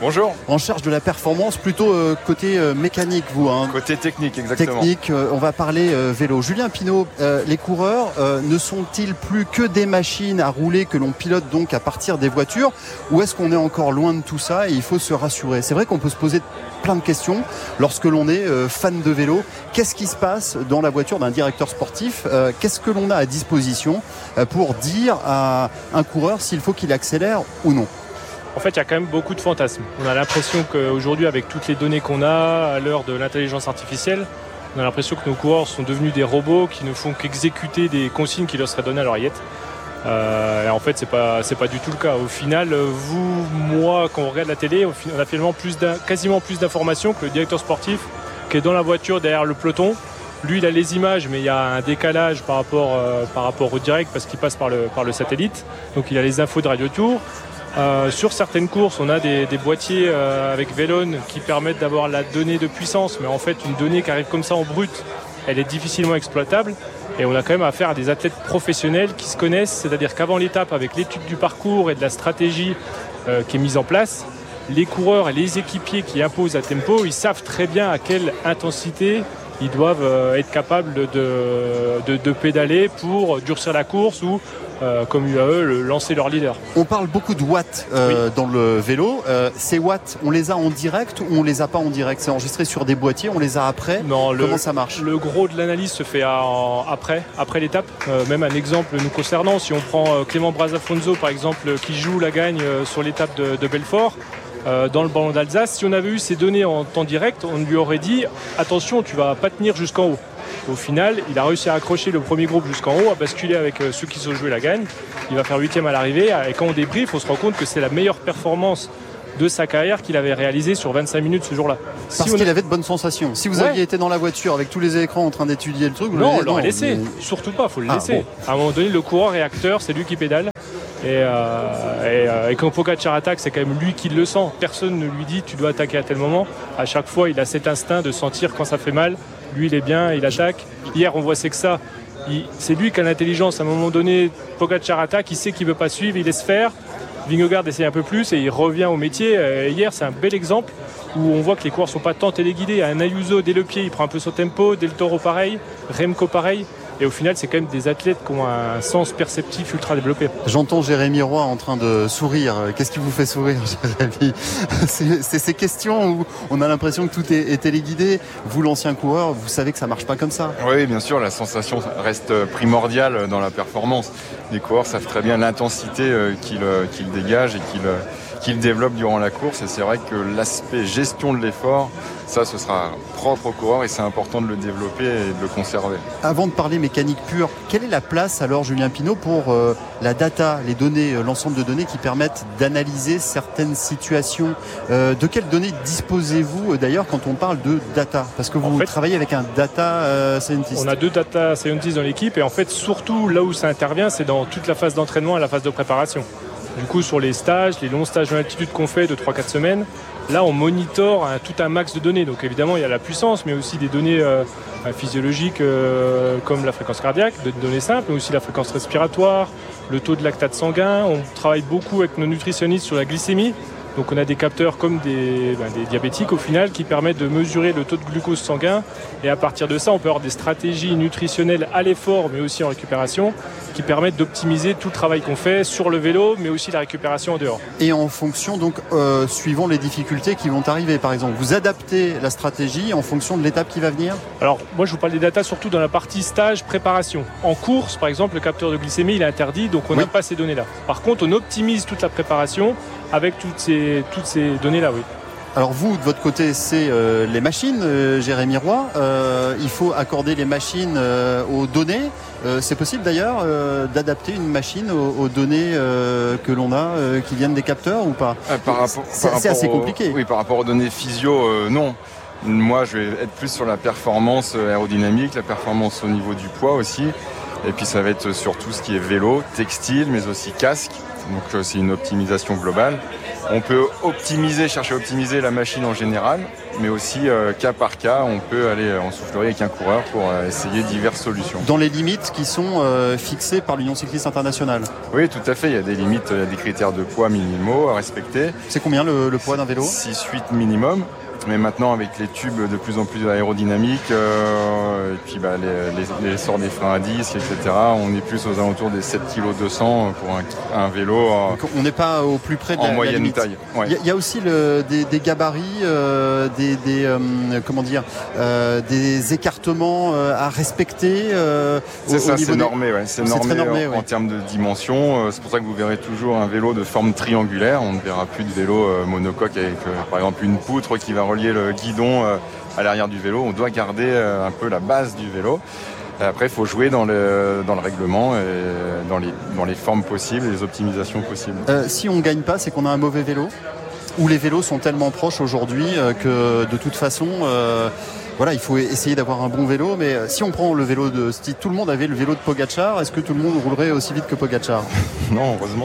Bonjour. En charge de la performance, plutôt euh, côté euh, mécanique, vous. Hein. Côté technique, exactement. Technique, euh, on va parler euh, vélo. Julien Pineau, euh, les coureurs euh, ne sont-ils plus que des machines à rouler que l'on pilote donc à partir des voitures, ou est-ce qu'on est encore loin de tout ça et il faut se rassurer? C'est vrai qu'on peut se poser plein de questions lorsque l'on est euh, fan de vélo. Qu'est-ce qui se passe dans la voiture d'un directeur sportif? euh, Qu'est-ce que l'on a à disposition euh, pour dire à un coureur s'il faut qu'il accélère ou non? En fait, il y a quand même beaucoup de fantasmes. On a l'impression qu'aujourd'hui, avec toutes les données qu'on a à l'heure de l'intelligence artificielle, on a l'impression que nos coureurs sont devenus des robots qui ne font qu'exécuter des consignes qui leur seraient données à l'oreillette. Euh, et en fait, c'est pas, c'est pas du tout le cas. Au final, vous, moi, quand on regarde la télé, on a finalement plus quasiment plus d'informations que le directeur sportif qui est dans la voiture derrière le peloton. Lui, il a les images, mais il y a un décalage par rapport, euh, par rapport au direct parce qu'il passe par le, par le satellite. Donc, il a les infos de Radio Tour. Euh, sur certaines courses, on a des, des boîtiers euh, avec Velone qui permettent d'avoir la donnée de puissance, mais en fait, une donnée qui arrive comme ça en brut, elle est difficilement exploitable. Et on a quand même affaire à des athlètes professionnels qui se connaissent, c'est-à-dire qu'avant l'étape, avec l'étude du parcours et de la stratégie euh, qui est mise en place, les coureurs et les équipiers qui imposent à tempo, ils savent très bien à quelle intensité ils doivent euh, être capables de, de, de pédaler pour durcir la course ou, euh, comme U A E, le, lancer leur leader. On parle beaucoup de watts euh, oui. dans le vélo. Euh, ces watts, on les a en direct ou on les a pas en direct? C'est enregistré sur des boîtiers, on les a après? Non, le, comment ça marche? Le gros de l'analyse se fait à, en, après, après l'étape. Euh, même un exemple nous concernant, si on prend euh, Clément Brazafonso par exemple, qui joue la gagne euh, sur l'étape de, de Belfort, Euh, dans le ballon d'Alsace, si on avait eu ces données en temps direct, on lui aurait dit attention, tu vas pas tenir jusqu'en haut. Au final, il a réussi à accrocher le premier groupe jusqu'en haut, à basculer avec euh, ceux qui se jouaient la gagne. Il va faire huitième à l'arrivée et quand on débrief, on se rend compte que c'est la meilleure performance de sa carrière qu'il avait réalisée sur vingt-cinq minutes ce jour-là. Parce si qu'il a... avait de bonnes sensations. Si vous ouais. aviez été dans la voiture avec tous les écrans en train d'étudier le truc, vous non, on l'aurait laissé. Mais... Surtout pas, faut le ah, laisser. Bon. À un moment donné, le coureur est acteur, c'est lui qui pédale. Et, euh, et, euh, et quand Pogačar attaque, c'est quand même lui qui le sent. Personne ne lui dit tu dois attaquer à tel moment. À chaque fois, il a cet instinct de sentir quand ça fait mal. Lui, il est bien, il attaque. Hier, on voit c'est que ça. Il, c'est lui qui a l'intelligence. À un moment donné, Pogačar attaque, il sait qu'il ne veut pas suivre, il laisse faire. Vingegaard essaie un peu plus et il revient au métier. Et hier, c'est un bel exemple où on voit que les coureurs ne sont pas tant téléguidés. Un Ayuso, dès le pied, il prend un peu son tempo. Del Toro, pareil. Remco, pareil. Et au final, c'est quand même des athlètes qui ont un sens perceptif ultra développé. J'entends Jérémy Roy en train de sourire. Qu'est-ce qui vous fait sourire, Jérémy? c'est, c'est ces questions où on a l'impression que tout est, est téléguidé. Vous, l'ancien coureur, vous savez que ça ne marche pas comme ça. Oui, bien sûr, la sensation reste primordiale dans la performance. Les coureurs savent très bien l'intensité qu'ils, qu'ils dégagent et qu'ils, qu'ils développent durant la course. Et c'est vrai que l'aspect gestion de l'effort, ça, ce sera propre au coureur et c'est important de le développer et de le conserver. Avant de parler mécanique pure, quelle est la place alors, Julien Pineau, pour euh, la data, les données, euh, l'ensemble de données qui permettent d'analyser certaines situations? euh, De quelles données disposez-vous euh, d'ailleurs quand on parle de data? Parce que vous en fait, travaillez avec un data euh, scientist. On a deux data scientists dans l'équipe et en fait, surtout là où ça intervient, c'est dans toute la phase d'entraînement et la phase de préparation. Du coup, sur les stages, les longs stages d'altitude qu'on fait de trois à quatre semaines, là, on monitore un, tout un max de données. Donc évidemment, il y a la puissance, mais aussi des données euh, physiologiques euh, comme la fréquence cardiaque, des données simples, mais aussi la fréquence respiratoire, le taux de lactate sanguin. On travaille beaucoup avec nos nutritionnistes sur la glycémie. Donc on a des capteurs comme des, ben, des diabétiques au final qui permettent de mesurer le taux de glucose sanguin et à partir de ça on peut avoir des stratégies nutritionnelles à l'effort mais aussi en récupération qui permettent d'optimiser tout le travail qu'on fait sur le vélo mais aussi la récupération en dehors. Et en fonction donc euh, suivant les difficultés qui vont arriver par exemple, vous adaptez la stratégie en fonction de l'étape qui va venir? Alors moi je vous parle des datas surtout dans la partie stage préparation. En course par exemple le capteur de glycémie il est interdit donc on n'a oui. pas ces données là. Par contre on optimise toute la préparation avec toutes ces, toutes ces données-là, oui. Alors vous, de votre côté, c'est euh, les machines, euh, Jérémy Roy. Euh, il faut accorder les machines euh, aux données. Euh, c'est possible d'ailleurs euh, d'adapter une machine aux, aux données euh, que l'on a, euh, qui viennent des capteurs ou pas? euh, par rapport, C'est, par c'est assez rapport compliqué. Au, oui, par rapport aux données physio, euh, non. Moi, je vais être plus sur la performance aérodynamique, la performance au niveau du poids aussi. Et puis ça va être sur tout ce qui est vélo, textile, mais aussi casque. Donc euh, c'est une optimisation globale. On peut optimiser, chercher à optimiser la machine en général, mais aussi euh, cas par cas, on peut aller en soufflerie avec un coureur pour euh, essayer diverses solutions. Dans les limites qui sont euh, fixées par l'Union cycliste internationale. Oui, tout à fait. Il y a des limites, il y a des critères de poids minimaux à respecter. C'est combien le, le poids d'un vélo ? six huit minimum. Mais maintenant, avec les tubes de plus en plus aérodynamiques, euh, et puis bah, les, les, les sorts des freins à disque, et cetera, on est plus aux alentours des sept virgule deux kilos pour un, un vélo. Euh, Donc on n'est pas au plus près de en la, moyenne la limite. taille. Il ouais. y, y a aussi le, des, des gabarits, euh, des, des euh, comment dire, euh, des écartements euh, à respecter. Euh, c'est au, ça, au niveau c'est des... normé. Ouais. C'est, c'est normé, normé en, ouais. en termes de dimension. C'est pour ça que vous verrez toujours un vélo de forme triangulaire. On ne verra plus de vélo euh, monocoque avec, euh, par exemple, une poutre qui va relier le guidon à l'arrière du vélo. On doit garder un peu la base du vélo. Après, il faut jouer dans le, dans le règlement et dans les, dans les formes possibles, les optimisations possibles. Euh, si on ne gagne pas, c'est qu'on a un mauvais vélo ? Ou les vélos sont tellement proches aujourd'hui que de toute façon, euh, voilà, il faut essayer d'avoir un bon vélo. Mais si on prend le vélo de... Si tout le monde avait le vélo de Pogačar, est-ce que tout le monde roulerait aussi vite que Pogačar ? Non, heureusement.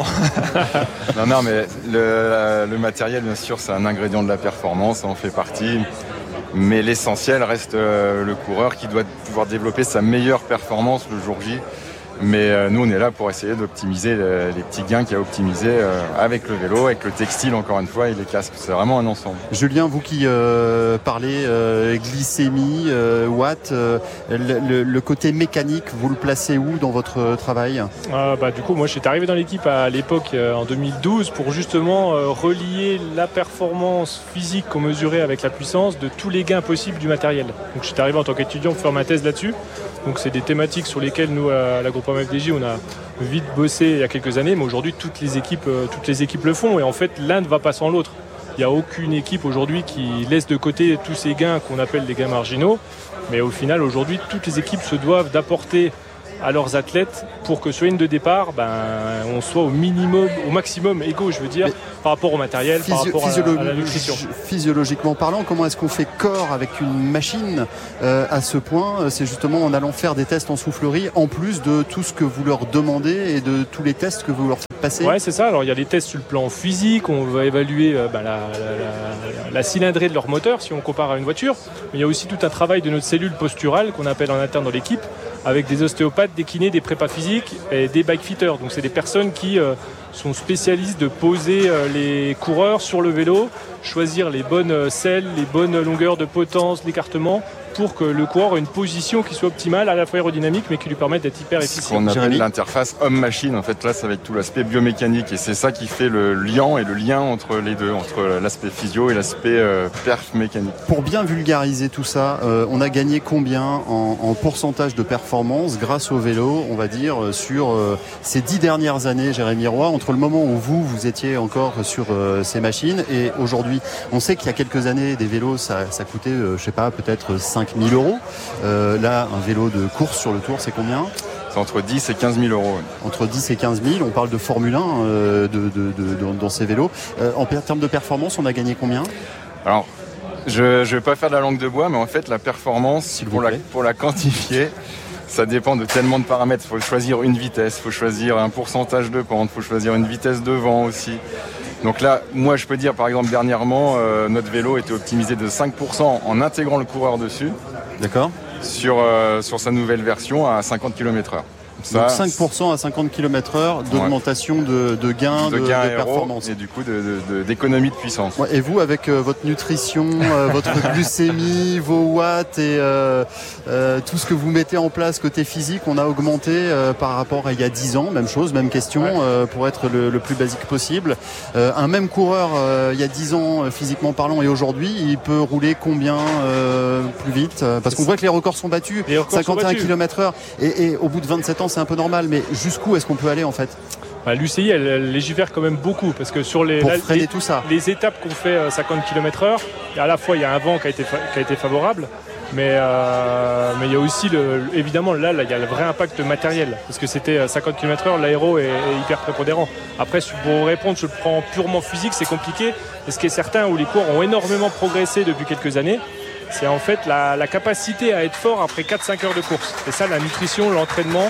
non, non, mais le, le matériel, bien sûr, c'est un ingrédient de la performance, ça en fait partie. Mais l'essentiel reste le coureur qui doit pouvoir développer sa meilleure performance le jour J. Mais nous, on est là pour essayer d'optimiser les petits gains qu'il y a à optimiser avec le vélo, avec le textile, encore une fois, et les casques. C'est vraiment un ensemble. Julien, vous qui euh, parlez euh, glycémie, euh, watts, euh, le, le côté mécanique, vous le placez où dans votre travail ? euh, bah, Du coup, moi, j'étais arrivé dans l'équipe à l'époque, euh, en deux mille douze, pour justement euh, relier la performance physique qu'on mesurait avec la puissance de tous les gains possibles du matériel. Donc, j'étais arrivé en tant qu'étudiant pour faire ma thèse là-dessus. Donc, c'est des thématiques sur lesquelles nous, à la groupe F D J, on a vite bossé il y a quelques années, mais aujourd'hui toutes les équipes, toutes les équipes le font, et en fait l'un ne va pas sans l'autre. Il n'y a aucune équipe aujourd'hui qui laisse de côté tous ces gains qu'on appelle des gains marginaux, mais au final aujourd'hui toutes les équipes se doivent d'apporter à leurs athlètes pour que sur une de départ, ben, on soit au minimum, au maximum égaux, je veux dire, mais par rapport au matériel, physio- par rapport à, à la nutrition. Physiologiquement parlant, comment est-ce qu'on fait corps avec une machine euh, à ce point ? C'est justement en allant faire des tests en soufflerie, en plus de tout ce que vous leur demandez et de tous les tests que vous leur faites passer. Ouais, c'est ça. Alors il y a des tests sur le plan physique, on va évaluer euh, ben, la, la, la, la cylindrée de leur moteur si on compare à une voiture. Mais il y a aussi tout un travail de notre cellule posturale qu'on appelle en interne dans l'équipe, avec des ostéopathes, des kinés, des prépas physiques et des bikefitters. Donc c'est des personnes qui euh, sont spécialistes de poser euh, les coureurs sur le vélo, choisir les bonnes selles, les bonnes longueurs de potence, l'écartement, pour que le coureur ait une position qui soit optimale, à la fois aérodynamique, mais qui lui permette d'être hyper efficient. Ce qu'on appelle l'interface homme-machine, en fait, là, c'est avec tout l'aspect biomécanique, et c'est ça qui fait le lien et le lien entre les deux, entre l'aspect physio et l'aspect euh, perf mécanique. Pour bien vulgariser tout ça, euh, on a gagné combien en, en pourcentage de performance grâce au vélo, on va dire, sur euh, ces dix dernières années, Jérémy Roy, entre le moment où vous, vous étiez encore sur euh, ces machines et aujourd'hui? On sait qu'il y a quelques années, des vélos, ça, ça coûtait, euh, je sais pas, peut-être cinq mille euros. Euh, là, un vélo de course sur le Tour, c'est combien? C'est entre dix et quinze mille euros. Entre dix et quinze mille, on parle de Formule un euh, de, de, de, de, dans ces vélos. Euh, en termes de performance, on a gagné combien? Alors, je ne vais pas faire de la langue de bois, mais en fait, la performance, pour la, pour la quantifier, ça dépend de tellement de paramètres. Il faut choisir une vitesse, il faut choisir un pourcentage de pente, il faut choisir une vitesse de vent aussi. Donc là, moi, je peux dire, par exemple, dernièrement, euh, notre vélo était optimisé de cinq pour cent en intégrant le coureur dessus. D'accord. Sur, euh, sur sa nouvelle version à cinquante kilomètres heure. Ça, donc cinq pour cent à cinquante kilomètres heure d'augmentation ouais. de, de gains de, de, gain de performance. Et du coup de, de, de, d'économie de puissance. Ouais, et vous, avec euh, votre nutrition, euh, votre glycémie, vos watts et euh, euh, tout ce que vous mettez en place côté physique, on a augmenté euh, par rapport à il y a dix ans, même chose, même question, ouais. euh, pour être le, le plus basique possible. Euh, un même coureur, euh, il y a dix ans, euh, physiquement parlant, et aujourd'hui, il peut rouler combien euh, plus vite? Parce qu'on voit que les records sont battus, cinquante et un kilomètres heure, et, et au bout de vingt-sept ans, c'est un peu normal, mais jusqu'où est-ce qu'on peut aller en fait? Bah, L'U C I, elle, elle légifère quand même beaucoup, parce que sur les, Pour là, freiner les, tout ça. les étapes qu'on fait à cinquante kilomètres heure, à la fois il y a un vent qui a été, qui a été favorable, mais, euh, mais il y a aussi le, évidemment là, là il y a le vrai impact matériel, parce que c'était cinquante kilomètres heure, l'aéro est, est hyper prépondérant. Après, pour répondre sur le plan purement physique, c'est compliqué. Et ce qui est certain, où les cours ont énormément progressé depuis quelques années, c'est en fait la, la capacité à être fort après quatre à cinq heures de course. Et ça, la nutrition, l'entraînement,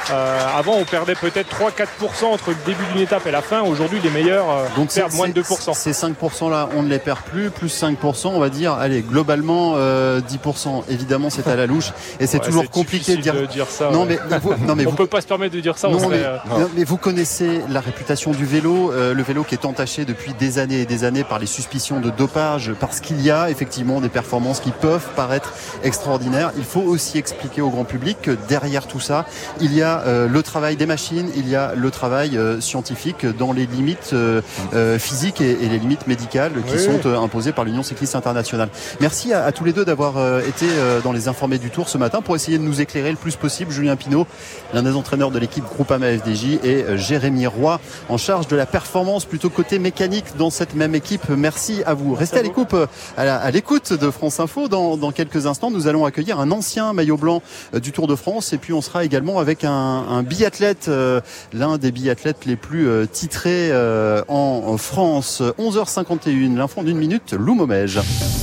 Euh, avant, on perdait peut-être trois à quatre pour cent entre le début d'une étape et la fin. Aujourd'hui, les meilleurs euh, Donc perdent moins de deux pour cent. Ces cinq pour cent là, on ne les perd plus. Plus cinq pour cent, on va dire, allez, globalement euh, dix pour cent. Évidemment, c'est à la louche et c'est ouais, toujours c'est compliqué de dire... de dire ça. Non, ouais. mais, vous, non, mais on vous... peut pas se permettre de dire ça. Non, on serait, mais, euh... non, mais vous connaissez la réputation du vélo, euh, le vélo qui est entaché depuis des années et des années par les suspicions de dopage, parce qu'il y a effectivement des performances qui peuvent paraître extraordinaires. Il faut aussi expliquer au grand public que derrière tout ça, il y a euh, le travail des machines, il y a le travail euh, scientifique dans les limites euh, euh, physiques et, et les limites médicales qui oui. sont euh, imposées par l'Union cycliste internationale. Merci à, à tous les deux d'avoir euh, été euh, dans les informés du Tour ce matin pour essayer de nous éclairer le plus possible. Julien Pinault, l'un des entraîneurs de l'équipe Groupama F D J, et euh, Jérémy Roy, en charge de la performance plutôt côté mécanique dans cette même équipe. Merci à vous. Restez à l'écoute, à, la, à l'écoute de France Info. Dans, dans quelques instants, nous allons accueillir un ancien maillot blanc euh, du Tour de France, et puis on sera également avec un, un biathlète, euh, l'un des biathlètes les plus euh, titrés euh, en, en France. onze heures cinquante et une, l'info d'une minute, Lou Momège.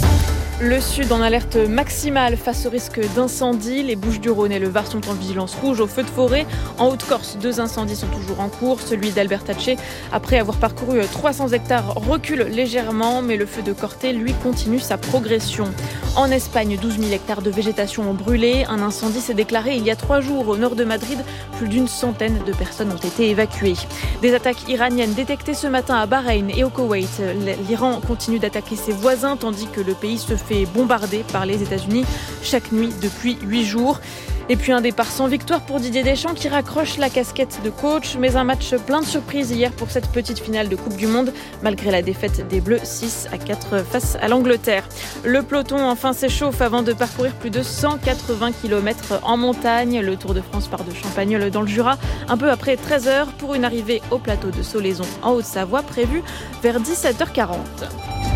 Le Sud en alerte maximale face au risque d'incendie. Les Bouches-du-Rhône et le Var sont en vigilance rouge au feu de forêt. En Haute-Corse, deux incendies sont toujours en cours. Celui d'Albertacé, après avoir parcouru trois cents hectares, recule légèrement, mais le feu de Corté, lui, continue sa progression. En Espagne, douze mille hectares de végétation ont brûlé. Un incendie s'est déclaré il y a trois jours au nord de Madrid. Plus d'une centaine de personnes ont été évacuées. Des attaques iraniennes détectées ce matin à Bahreïn et au Koweït. L'Iran continue d'attaquer ses voisins, tandis que le pays se fait bombardé par les États-Unis chaque nuit depuis huit jours. Et puis un départ sans victoire pour Didier Deschamps qui raccroche la casquette de coach, mais un match plein de surprises hier pour cette petite finale de Coupe du Monde, malgré la défaite des Bleus six à quatre face à l'Angleterre. Le peloton enfin s'échauffe avant de parcourir plus de cent quatre-vingts kilomètres en montagne. Le Tour de France part de Champagnole dans le Jura, un peu après treize heures, pour une arrivée au plateau de Solaison en Haute-Savoie prévue vers dix-sept heures quarante.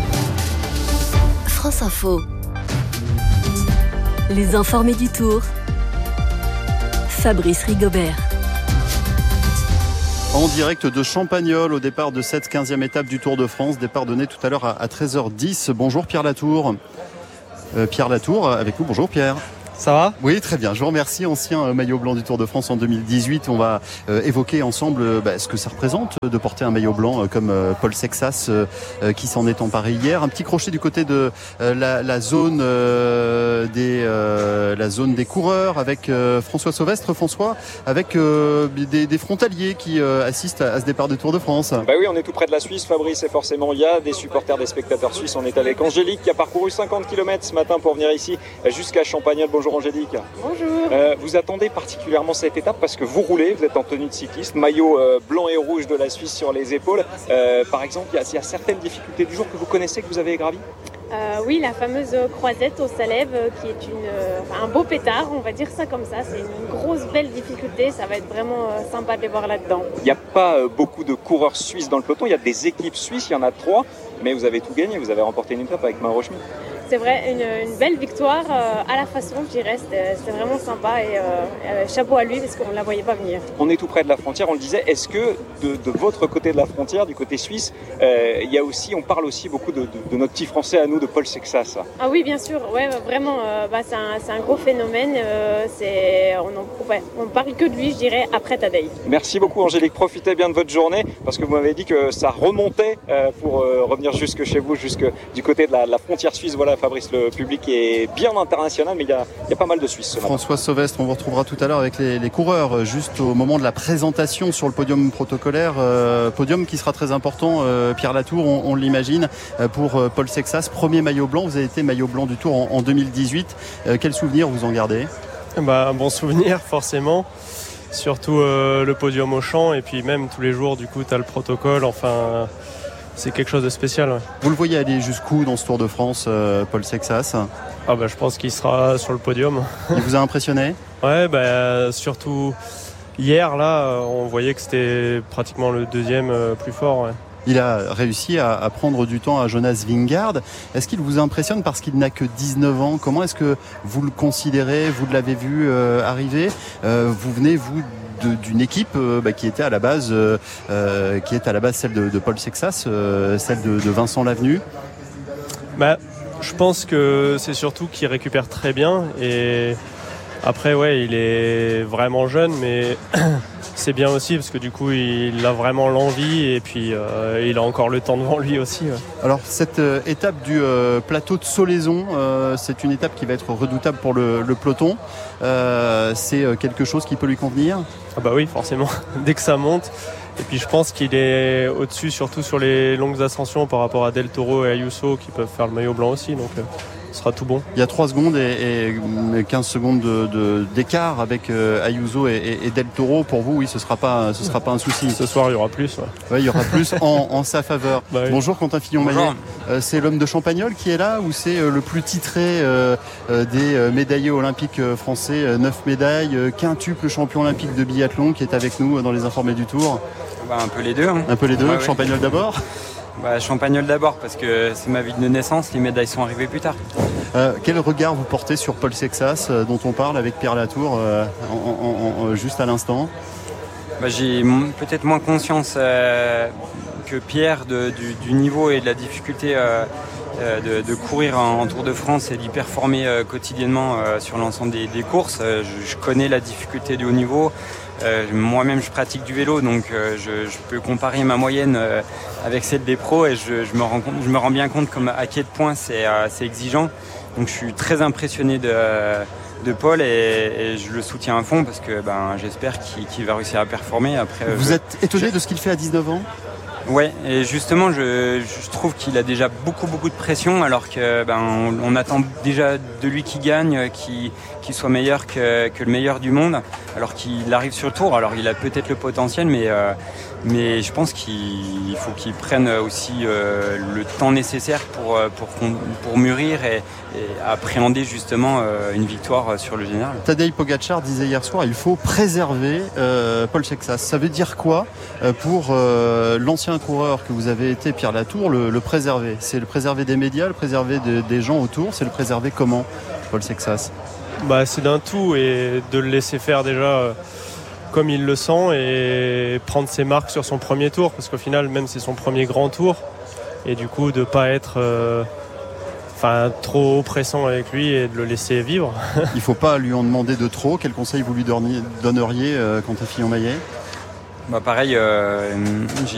France Info. Les informés du Tour. Fabrice Rigobert. En direct de Champagnole au départ de cette quinzième étape du Tour de France. Départ donné tout à l'heure à treize heures dix. Bonjour Pierre Latour. Euh, Pierre Latour avec nous. Bonjour Pierre. Ça va ? Oui, très bien. Je vous remercie. Ancien maillot blanc du Tour de France en deux mille dix-huit. On va euh, évoquer ensemble euh, bah, ce que ça représente de porter un maillot blanc euh, comme euh, Paul Sexas euh, euh, qui s'en est emparé hier. Un petit crochet du côté de euh, la, la zone euh, des euh, la zone des coureurs avec euh, François Sauvestre. François, avec euh, des, des frontaliers qui euh, assistent à, à ce départ du Tour de France. Bah oui, on est tout près de la Suisse, Fabrice, et forcément il y a des supporters, des spectateurs suisses. On est avec Angélique qui a parcouru cinquante kilomètres ce matin pour venir ici jusqu'à Champagnole. Bonjour Angélique. Bonjour. Euh, vous attendez particulièrement cette étape parce que vous roulez, vous êtes en tenue de cycliste, maillot euh, blanc et rouge de la Suisse sur les épaules. Euh, par exemple, il y, y a certaines difficultés du jour que vous connaissez, que vous avez gravies ? Euh, oui, la fameuse croisette au Salève, euh, qui est une, euh, un beau pétard, on va dire ça comme ça. C'est une grosse, belle difficulté. Ça va être vraiment euh, sympa de les voir là-dedans. Il n'y a pas euh, beaucoup de coureurs suisses dans le peloton. Il y a des équipes suisses, il y en a trois. Mais vous avez tout gagné. Vous avez remporté une étape avec Mauro Schmid. C'est vrai, une, une belle victoire euh, à la façon, je dirais. C'était, c'était vraiment sympa et euh, euh, chapeau à lui parce qu'on ne la voyait pas venir. On est tout près de la frontière, on le disait. Est-ce que de, de votre côté de la frontière, du côté suisse, euh, il y a aussi, on parle aussi beaucoup de, de, de notre petit français à nous, de Paul Sexas. Ah oui, bien sûr. Ouais, vraiment, euh, bah, c'est, un, c'est un gros phénomène. Euh, c'est, on ne ouais, on parle que de lui, je dirais, après Tadej. Merci beaucoup Angélique. Profitez bien de votre journée parce que vous m'avez dit que ça remontait euh, pour euh, revenir jusque chez vous, jusque du côté de la, la frontière suisse. Voilà Fabrice, le public est bien international, mais il y a, il y a pas mal de Suisses ce matin. François Sauvestre, on vous retrouvera tout à l'heure avec les, les coureurs, juste au moment de la présentation sur le podium protocolaire. Euh, podium qui sera très important, euh, Pierre Latour, on, on l'imagine, euh, pour euh, Paul Sexas. Premier maillot blanc, vous avez été maillot blanc du Tour en, en deux mille dix-huit. Euh, quel souvenir vous en gardez ? Bah, un bon souvenir, forcément. Surtout euh, le podium au champ, et puis même tous les jours, du coup, tu as le protocole. Enfin, c'est quelque chose de spécial. Ouais. Vous le voyez aller jusqu'où dans ce Tour de France, euh, Paul Sexas ? Ah bah, je pense qu'il sera sur le podium. Il vous a impressionné ? Ouais, bah, surtout hier, là, on voyait que c'était pratiquement le deuxième plus fort. Ouais. Il a réussi à, à prendre du temps à Jonas Vingegaard. Est-ce qu'il vous impressionne parce qu'il n'a que dix-neuf ans ? Comment est-ce que vous le considérez ? Vous l'avez vu euh, arriver ? euh, Vous venez, vous, de, d'une équipe euh, bah, qui était à la base, euh, qui est à la base celle de, de Paul Sexas, euh, celle de, de Vincent Lavenu. Bah, je pense que c'est surtout qu'il récupère très bien et Après, ouais, il est vraiment jeune, mais c'est bien aussi parce que du coup, il a vraiment l'envie et puis euh, il a encore le temps devant lui aussi. Ouais. Alors, cette euh, étape du euh, plateau de Solaison, euh, c'est une étape qui va être redoutable pour le, le peloton. Euh, c'est quelque chose qui peut lui convenir ? Ah bah oui, forcément, dès que ça monte. Et puis je pense qu'il est au-dessus, surtout sur les longues ascensions par rapport à Del Toro et Ayuso qui peuvent faire le maillot blanc aussi. Donc, euh, ce sera tout bon. Il y a trois secondes et, et quinze secondes de, de, d'écart avec euh, Ayuso et, et, et Del Toro. Pour vous, oui, ce ne sera pas, ce sera pas un souci. Ce soir, il y aura plus. Ouais. Ouais, il y aura plus en, en sa faveur. Bah oui. Bonjour Quentin Fillon-Maillet. Euh, c'est l'homme de Champagnole qui est là ou c'est euh, le plus titré euh, euh, des euh, médaillés olympiques euh, français, euh, neuf médailles, euh, quintuple champion olympique de biathlon qui est avec nous euh, dans les informés du Tour. Bah, un peu les deux. Hein. Un peu les deux. Ouais, Champagnole ouais. d'abord. Bah, Champagnole d'abord parce que c'est ma ville de naissance, les médailles sont arrivées plus tard. Euh, quel regard vous portez sur Paul Sexas euh, dont on parle avec Pierre Latour euh, en, en, en, juste à l'instant ? Bah, j'ai m- peut-être moins conscience euh, que Pierre de, du, du niveau et de la difficulté euh, de, de courir en, en Tour de France et d'y performer euh, quotidiennement euh, sur l'ensemble des, des courses. Euh, je, je connais la difficulté du haut niveau. Euh, moi-même je pratique du vélo donc euh, je, je peux comparer ma moyenne euh, avec celle des pros et je, je, me rends compte, je me rends bien compte comme à quel point c'est, euh, c'est exigeant. Donc je suis très impressionné de, de Paul et, et je le soutiens à fond parce que ben, j'espère qu'il, qu'il va réussir à performer. Après, Vous je, êtes étonné je... de ce qu'il fait à dix-neuf ans ? Ouais, et justement, je, je trouve qu'il a déjà beaucoup, beaucoup de pression, alors que ben, on, on attend déjà de lui qu'il gagne, qu'il, qu'il soit meilleur que, que le meilleur du monde, alors qu'il arrive sur le tour. Alors, il a peut-être le potentiel, mais, euh, mais je pense qu'il faut qu'il prenne aussi euh, le temps nécessaire pour, pour, pour mûrir et, et appréhender justement euh, une victoire sur le général. Tadej Pogačar disait hier soir, il faut préserver euh, Paul Sexas. Ça veut dire quoi euh, pour euh, l'ancien coureur que vous avez été, Pierre Latour, le, le préserver ? C'est le préserver des médias, le préserver de, des gens autour, c'est le préserver comment, Paul Sexas ? Bah, c'est d'un tout et de le laisser faire déjà euh, comme il le sent et prendre ses marques sur son premier tour parce qu'au final, même c'est son premier grand tour et du coup de ne pas être euh, enfin, trop pressant avec lui et de le laisser vivre. Il ne faut pas lui en demander de trop. Quel conseil vous lui donneriez euh, Quentin Fillon-Maillet ? Bah pareil, euh, j'ai,